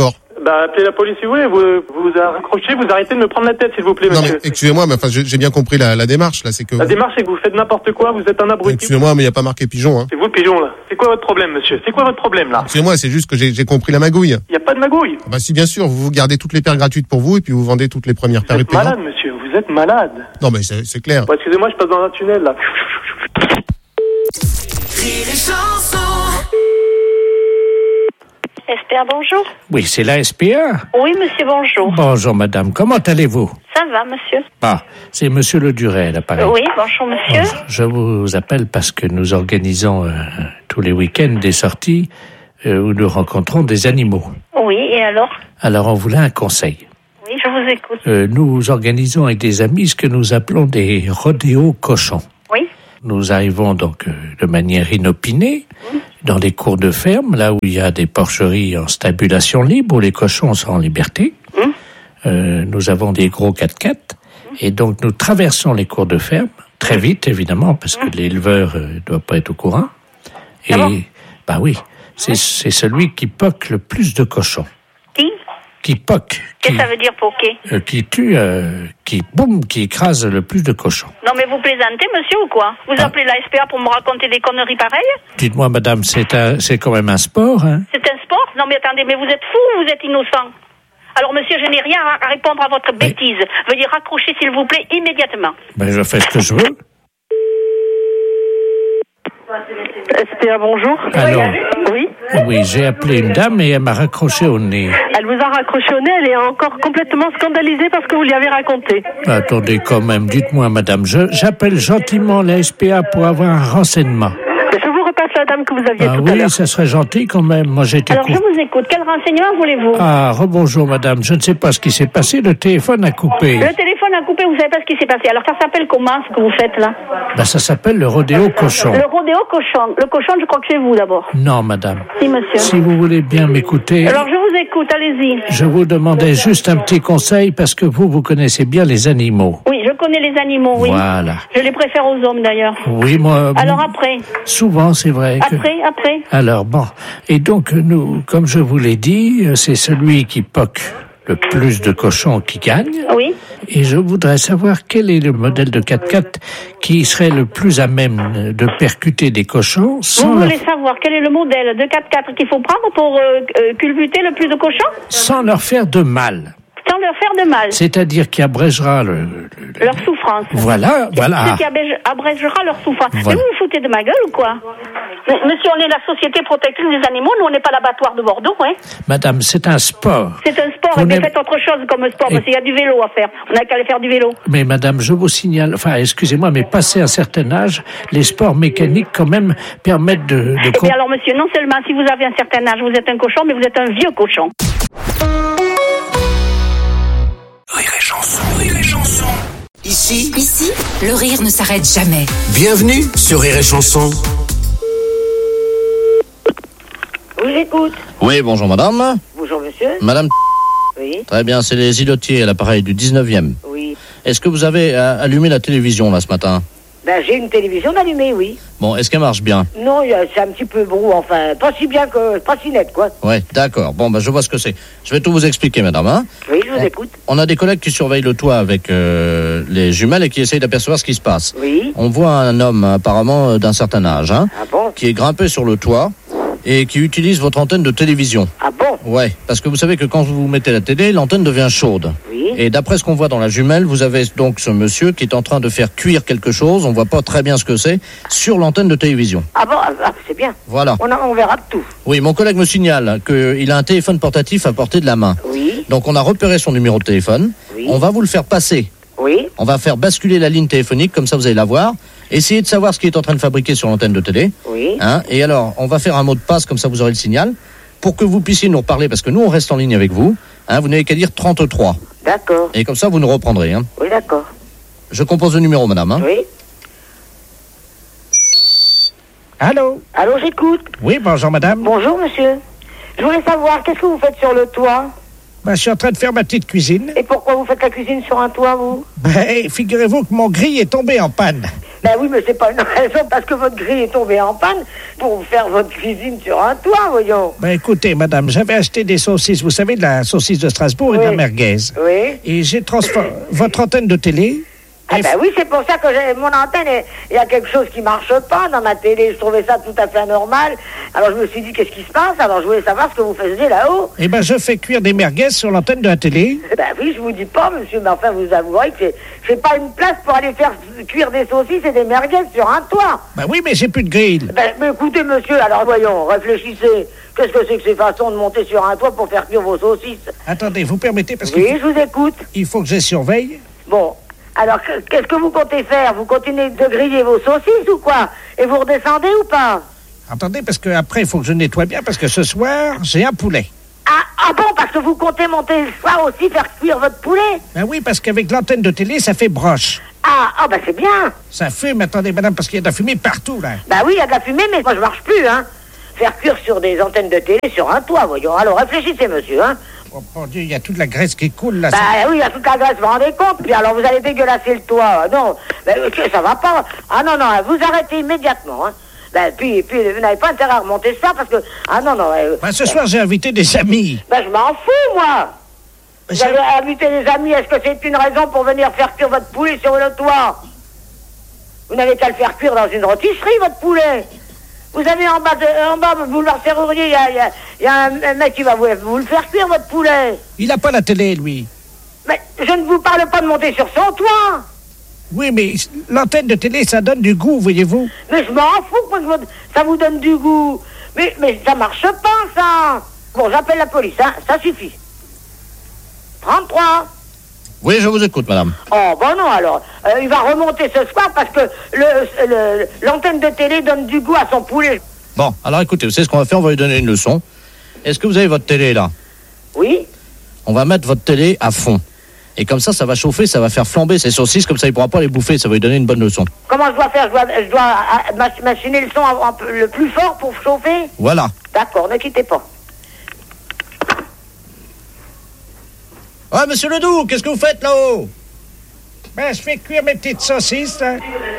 Bah, appelez la police si vous voulez. Vous vous raccrochez, vous arrêtez de me prendre la tête, s'il vous plaît, Non, monsieur. mais excusez-moi, mais enfin, j'ai j'ai bien compris la, la démarche, là, c'est que... La démarche, c'est que vous faites n'importe quoi, vous êtes un abruti. Excusez-moi, mais il n'y a pas marqué pigeon, hein. C'est vous le pigeon, là. C'est quoi votre problème, monsieur? C'est quoi votre problème, là? Excusez-moi, c'est juste que j'ai j'ai compris la magouille. Il n'y a pas de magouille. Bah si, bien sûr, vous, vous gardez toutes les paires gratuites pour vous, et puis vous vendez toutes les premières paires Vous êtes payantes. malade, monsieur, vous êtes malade. Non, mais c'est c'est clair. Bon, excusez-moi, je passe dans un tunnel, là. Rire et chanson. S P A, bonjour. Oui, c'est la S P A. Oui, monsieur, bonjour. Bonjour, madame. Comment allez-vous? Ça va, monsieur? Ah, c'est monsieur Le Duret, à l'appareil. Oui, bonjour, monsieur. Bonjour. Je vous appelle parce que nous organisons euh, tous les week-ends des sorties euh, où nous rencontrons des animaux. Oui, et alors? Alors, on voulait un conseil. Oui, je vous écoute. Euh, nous organisons avec des amis ce que nous appelons des rodéos cochons. Oui. Nous arrivons donc euh, de manière inopinée dans des cours de ferme, là où il y a des porcheries en stabulation libre, où les cochons sont en liberté. Euh, nous avons des gros quatre-quatre, et donc nous traversons les cours de ferme, très vite évidemment, parce que l'éleveur ne euh, doit pas être au courant. Et, bah oui, c'est c'est celui qui poque le plus de cochons. Qui? Qui poque. Qu'est-ce que ça veut dire, poker? Euh, qui tue, euh, qui boum, qui écrase le plus de cochons. Non, mais vous plaisantez, monsieur, ou quoi? Vous Ah. appelez la S P A pour me raconter des conneries pareilles? Dites-moi, madame, c'est un, c'est quand même un sport, hein? C'est un sport? Non, mais attendez, mais vous êtes fou ou vous êtes innocent? Alors, monsieur, je n'ai rien à répondre à votre bêtise. Veuillez raccrocher, s'il vous plaît, immédiatement. Ben, je fais ce que je veux. S P A, bonjour. Allô? Oui. Oui, j'ai appelé une dame et elle m'a raccroché au nez. Elle vous a raccroché au nez, elle est encore complètement scandalisée parce que vous lui avez raconté. Attendez quand même, dites-moi, madame, je, j'appelle gentiment la S P A pour avoir un renseignement. Je vous repasse la dame que vous aviez Ah tout à oui, l'heure. ça serait gentil quand même. Moi, j'ai été Alors, cou- je vous écoute. Quel renseignement voulez-vous? Ah, rebonjour, madame. Je ne sais pas ce qui s'est passé. Le téléphone a coupé. Le téléphone a coupé, vous savez pas ce qui s'est passé. Alors, ça s'appelle comment, ce que vous faites, là? Ben, ça s'appelle le rodéo cochon. Le rodéo cochon. Le cochon, je crois que c'est vous, d'abord. Non, madame. Si, monsieur. Si vous voulez bien m'écouter, Alors, je vous écoute, allez-y. je vous demandais juste un petit conseil parce que vous, vous connaissez bien les animaux. Oui, je connais les animaux, oui. Voilà. Je les préfère aux hommes, d'ailleurs. Oui, moi. Alors, après? Souvent, c'est vrai que... Après, après? Alors, bon. Et donc, nous, comme je vous l'ai dit, c'est celui qui poque le plus de cochons qui gagne. Oui. Et je voudrais savoir quel est le modèle de quatre-quatre qui serait le plus à même de percuter des cochons sans, Vous leur, voulez savoir quel est le modèle de quatre-quatre qu'il faut prendre pour euh, euh, culbuter le plus de cochons? sans leur faire de mal. Sans leur faire de mal. C'est-à-dire qui abrégera le... le- Leur souffrance. Voilà, voilà. Ce qui abège- abrégera leur souffrance. Voilà. Mais vous vous foutez de ma gueule ou quoi? Mais, monsieur, on est la Société protectrice des animaux, nous on n'est pas l'abattoir de Bordeaux, hein. Madame, c'est un sport. C'est un sport, Vous et bien n'aimez- faites autre chose comme sport, Et- parce qu'il y a du vélo à faire. On n'a qu'à aller faire du vélo. Mais madame, je vous signale, enfin, excusez-moi, mais passé un certain âge, les sports mécaniques, quand même, permettent de... de Eh com- bien alors, monsieur, non seulement si vous avez un certain âge, vous êtes un cochon, mais vous êtes un vieux cochon. Rire et chanson, rire et chanson. Ici, Ici, le rire ne s'arrête jamais. bienvenue sur Rire et chanson. Oui, j'écoute. Oui, bonjour madame. Bonjour, monsieur. Madame, Oui. très bien, c'est les îlotiers à l'appareil du dix-neuvième. Oui. Est-ce que vous avez euh, allumé la télévision là ce matin? Ben, j'ai une télévision allumée, oui. Bon, est-ce qu'elle marche bien? Non, il y a- c'est un petit peu brou, enfin, pas si bien que, pas si net, quoi. Ouais, d'accord. Bon, ben je vois ce que c'est. Je vais tout vous expliquer, madame. Hein. Oui, je vous écoute. On a des collègues qui surveillent le toit avec euh, les jumelles et qui essayent d'apercevoir ce qui se passe. Oui. On voit un homme apparemment euh, d'un certain âge, hein, Ah bon? qui est grimpé sur le toit et qui utilise votre antenne de télévision. Ah bon? Ouais, parce que vous savez que quand vous mettez la télé, l'antenne devient chaude. Oui. Et d'après ce qu'on voit dans la jumelle, vous avez donc ce monsieur qui est en train de faire cuire quelque chose, on voit pas très bien ce que c'est, sur l'antenne de télévision. Ah bon? Ah, c'est bien. Voilà. On, a, on verra tout. Oui, mon collègue me signale qu'il a un téléphone portatif à portée de la main. Oui. Donc on a repéré son numéro de téléphone. Oui. On va vous le faire passer. Oui. On va faire basculer la ligne téléphonique, comme ça vous allez la voir. Essayez de savoir ce qu'il est en train de fabriquer sur l'antenne de télé. Oui. Hein, et alors, on va faire un mot de passe, comme ça vous aurez le signal, pour que vous puissiez nous reparler, parce que nous, on reste en ligne avec vous. Hein, vous n'avez qu'à dire trente-trois. D'accord. Et comme ça, vous nous reprendrez. Hein. Oui, d'accord. Je compose le numéro, madame. Hein. Oui. Allô? Allô, j'écoute. Oui, bonjour madame. Bonjour, monsieur. Je voulais savoir, qu'est-ce que vous faites sur le toit? Ben, je suis en train de faire ma petite cuisine. Et pourquoi vous faites la cuisine sur un toit, vous? Ben, figurez-vous que mon grille est tombé en panne. Ben oui, mais c'est pas une raison parce que votre grille est tombée en panne pour faire votre cuisine sur un toit, voyons. Ben écoutez, madame, j'avais acheté des saucisses, vous savez, de la saucisse de Strasbourg Oui. et de la merguez. Oui. Et j'ai transformé votre antenne de télé. Ah ben oui, c'est pour ça que j'ai mon antenne, et il y a quelque chose qui marche pas dans ma télé. Je trouvais ça tout à fait anormal. Alors je me suis dit, qu'est-ce qui se passe? Alors je voulais savoir ce que vous faisiez là-haut. Eh ben, je fais cuire des merguez sur l'antenne de la télé. Eh ben oui, je vous dis pas, monsieur, mais enfin, vous avouerez que c'est- j'ai pas une place pour aller faire cuire des saucisses et des merguez sur un toit. Ben oui, mais j'ai plus de grille. Ben, mais écoutez, monsieur, alors voyons, réfléchissez. Qu'est-ce que c'est que ces façons de monter sur un toit pour faire cuire vos saucisses? Attendez, vous permettez parce que Oui, je vous écoute. il faut que je les surveille. Bon, alors que- qu'est-ce que vous comptez faire? Vous continuez de griller vos saucisses ou quoi? Et vous redescendez ou pas? Attendez, parce que après il faut que je nettoie bien parce que ce soir j'ai un poulet. Ah, ah bon, parce que vous comptez monter le soir aussi faire cuire votre poulet? Ben oui, parce qu'avec l'antenne de télé ça fait broche. Ah, ah bah c'est bien. Ça fume, attendez madame, parce qu'il y a de la fumée partout là. Bah oui, il y a de la fumée, mais moi je marche plus, hein. Faire cuire sur des antennes de télé sur un toit, voyons. Alors réfléchissez, monsieur, hein. Oh mon Dieu, il y a toute la graisse qui coule là. Bah oui, il y a toute la graisse, vous vous rendez compte? Puis alors vous allez dégueulasser le toit. Non, bah, ok, ça va pas. Ah non, non, vous arrêtez immédiatement, hein. Bah, puis, puis vous n'avez pas intérêt à remonter ça parce que... Ah non, non... Euh, Ben, ce soir j'ai invité des amis. bah je m'en fous, moi. Vous avez invité des amis, est-ce que c'est une raison pour venir faire cuire votre poulet sur le toit? Vous n'avez qu'à le faire cuire dans une rôtisserie, votre poulet. Vous avez en bas, de, en bas, boulevard Serrurier, il y a, y a, y a un, un mec qui va vous, vous le faire cuire, votre poulet. Il n'a pas la télé, lui. Mais je ne vous parle pas de monter sur son toit. Oui, mais l'antenne de télé, ça donne du goût, voyez-vous. Mais je m'en fous, moi, que votre- ça vous donne du goût. Mais, mais ça marche pas, ça. Bon, j'appelle la police, hein, ça suffit. trente-trois. Oui, je vous écoute, madame. Oh, bon non, alors. Euh, il va remonter ce soir parce que le, le, l'antenne de télé donne du goût à son poulet. Bon, alors écoutez, vous savez ce qu'on va faire? On va lui donner une leçon. Est-ce que vous avez votre télé, là? Oui. On va mettre votre télé à fond. Et comme ça, ça va chauffer, ça va faire flamber ses saucisses, comme ça, il ne pourra pas les bouffer, ça va lui donner une bonne leçon. Comment je dois faire? Je dois, je dois ah, mach- machiner le son un- un peu- le plus fort pour chauffer? Voilà. D'accord, ne quittez pas. Ouais, monsieur Ledoux, qu'est-ce que vous faites là-haut? Ben, je fais cuire mes petites saucisses, là.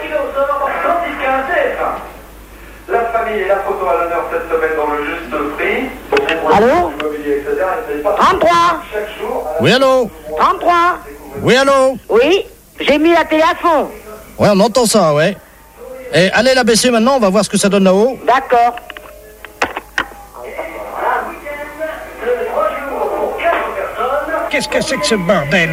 La famille et la photo à l'honneur cette semaine dans le juste prix. Allô? trente-trois. Oui, allô? trente-trois. Oui, allô? Oui, j'ai mis la télé à fond. Ouais, on entend ça, ouais. Et allez la baisser maintenant, on va voir ce que ça donne là-haut. D'accord. Qu'est-ce que c'est que ce bordel?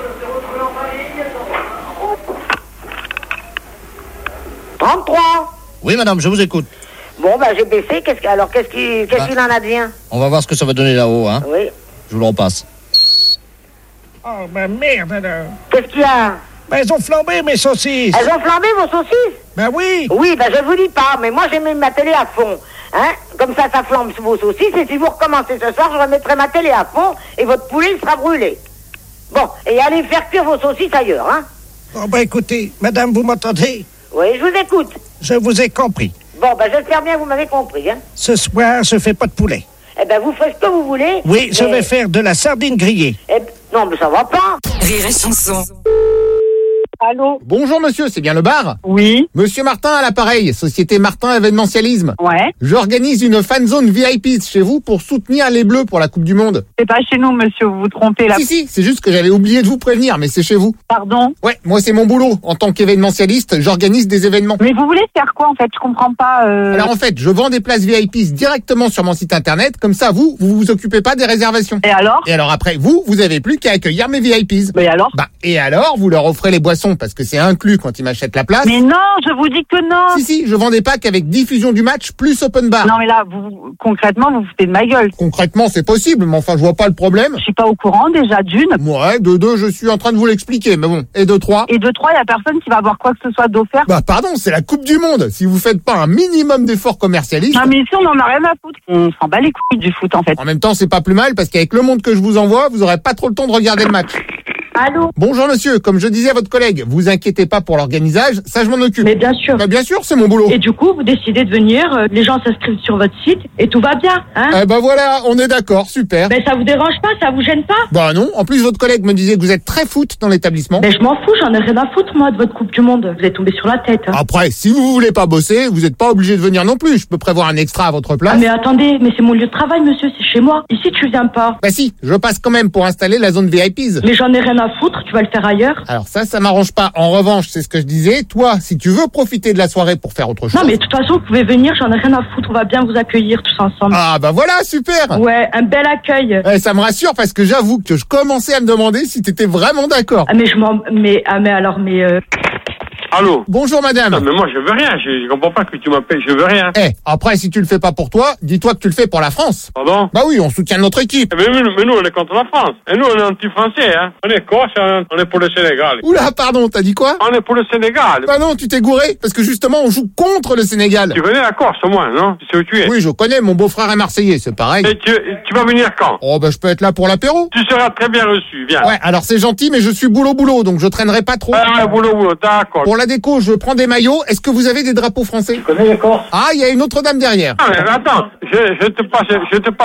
trente-trois. Oui, madame, je vous écoute. Bon, ben j'ai baissé. Qu'est-ce que, alors, qu'est-ce qui, qu'est-ce Ah. qu'il en advient? On va voir ce que ça va donner là-haut, hein. Oui. Je vous le repasse. Oh, ben merde, alors. Qu'est-ce qu'il y a? Ben, elles ont flambé, mes saucisses. Elles ont flambé, vos saucisses? Ben oui. Oui, ben je vous dis pas, mais moi j'ai mis ma télé à fond. Hein? Comme ça, ça flambe sous vos saucisses, et si vous recommencez ce soir, je remettrai ma télé à fond, et votre poulet sera brûlé. Bon, et allez faire cuire vos saucisses ailleurs, hein? Bon, ben écoutez, madame, vous m'entendez? Oui, je vous écoute. Je vous ai compris. Bon, ben j'espère bien que vous m'avez compris, hein? Ce soir, je fais pas de poulet. Eh ben, vous faites ce que vous voulez. Oui, je mais- vais faire de la sardine grillée. Eh ben, non, mais ça va pas. Rire et chanson. Allô? Bonjour monsieur, c'est bien le bar? Oui. Monsieur Martin à l'appareil, Société Martin Événementialisme. Ouais. J'organise une fan zone V I P chez vous pour soutenir les Bleus pour la Coupe du Monde. C'est pas chez nous, monsieur, vous vous trompez là. Si, si, c'est juste que j'avais oublié de vous prévenir, mais c'est chez vous. Pardon? Ouais, moi c'est mon boulot. En tant qu'événementialiste, j'organise des événements. Mais vous voulez faire quoi en fait? Je comprends pas. Euh... Alors en fait, je vends des places V I P directement sur mon site internet, comme ça vous, vous vous occupez pas des réservations. Et alors? Et alors après, vous, vous avez plus qu'à accueillir mes V I Ps. Mais alors? Bah, et alors, vous leur offrez les boissons parce que c'est inclus quand ils m'achètent la place. Mais non, je vous dis que non. Si, si, je vends des packs avec diffusion du match plus open bar. Non mais là, vous concrètement, vous vous foutez de ma gueule. Concrètement, c'est possible, mais enfin, je vois pas le problème. Je suis pas au courant déjà d'une. Ouais, de deux, je suis en train de vous l'expliquer, mais bon. Et de trois? Et de trois, il y a personne qui va avoir quoi que ce soit d'offert. Bah, pardon, c'est la Coupe du Monde. Si vous faites pas un minimum d'efforts commercialistes. Non mais ici, on en a rien à foutre. On s'en bat les couilles du foot en fait. En même temps, c'est pas plus mal parce qu'avec le monde que je vous envoie, vous aurez pas trop le temps de regarder le match. Allô? Bonjour monsieur, comme je disais à votre collègue, vous inquiétez pas pour l'organisage, ça je m'en occupe. Mais bien sûr. Bah bien sûr, c'est mon boulot. Et du coup, vous décidez de venir, euh, les gens s'inscrivent sur votre site et tout va bien, hein? Eh ben voilà, on est d'accord, super. Ben ça vous dérange pas, ça vous gêne pas? Bah non, en plus votre collègue me disait que vous êtes très foot dans l'établissement. Ben je m'en fous, j'en ai rien à foutre moi de votre Coupe du Monde. Vous êtes tombé sur la tête. Hein. Après, si vous voulez pas bosser, vous êtes pas obligé de venir non plus. Je peux prévoir un extra à votre place. Ah mais attendez, mais c'est mon lieu de travail monsieur, c'est chez moi. Ici tu viens pas. Bah si, je passe quand même pour installer la zone V I Ps. Mais j'en ai rien à foutre, tu vas le faire ailleurs. Alors ça, ça m'arrange pas. En revanche, c'est ce que je disais, toi, si tu veux profiter de la soirée pour faire autre chose... Non mais de toute façon, vous pouvez venir, j'en ai rien à foutre, on va bien vous accueillir tous ensemble. Ah bah voilà, super. Ouais, un bel accueil. Ouais, ça me rassure parce que j'avoue que je commençais à me demander si t'étais vraiment d'accord. Ah mais je m'en... Mais, ah mais alors, mais... Euh... Allô? Bonjour madame. Non, mais moi je veux rien, je, je comprends pas que tu m'appelles, je veux rien. Eh, après si tu le fais pas pour toi, dis-toi que tu le fais pour la France. Pardon? Bah oui, on soutient notre équipe. Mais, mais, mais nous on est contre la France. Et nous on est anti-français, hein. On est corse, on est pour le Sénégal. Oula, pardon, t'as dit quoi? On est pour le Sénégal. Bah non, tu t'es gouré, parce que justement on joue contre le Sénégal. Tu connais la Corse au moins, non? Tu sais où tu es? Oui, je connais, mon beau-frère est marseillais, c'est pareil. Et tu, tu vas venir quand? Oh bah je peux être là pour l'apéro. Tu seras très bien reçu, viens. Ouais, alors c'est gentil, mais je suis boulot boulot, donc je traînerai pas trop. Ah, boulot boulot, d'accord. Pour la déco, je prends des maillots. Est-ce que vous avez des drapeaux français? Tu connais les Corses? Ah, il y a une autre dame derrière. Ah, mais attends, je, je te passe, je te passe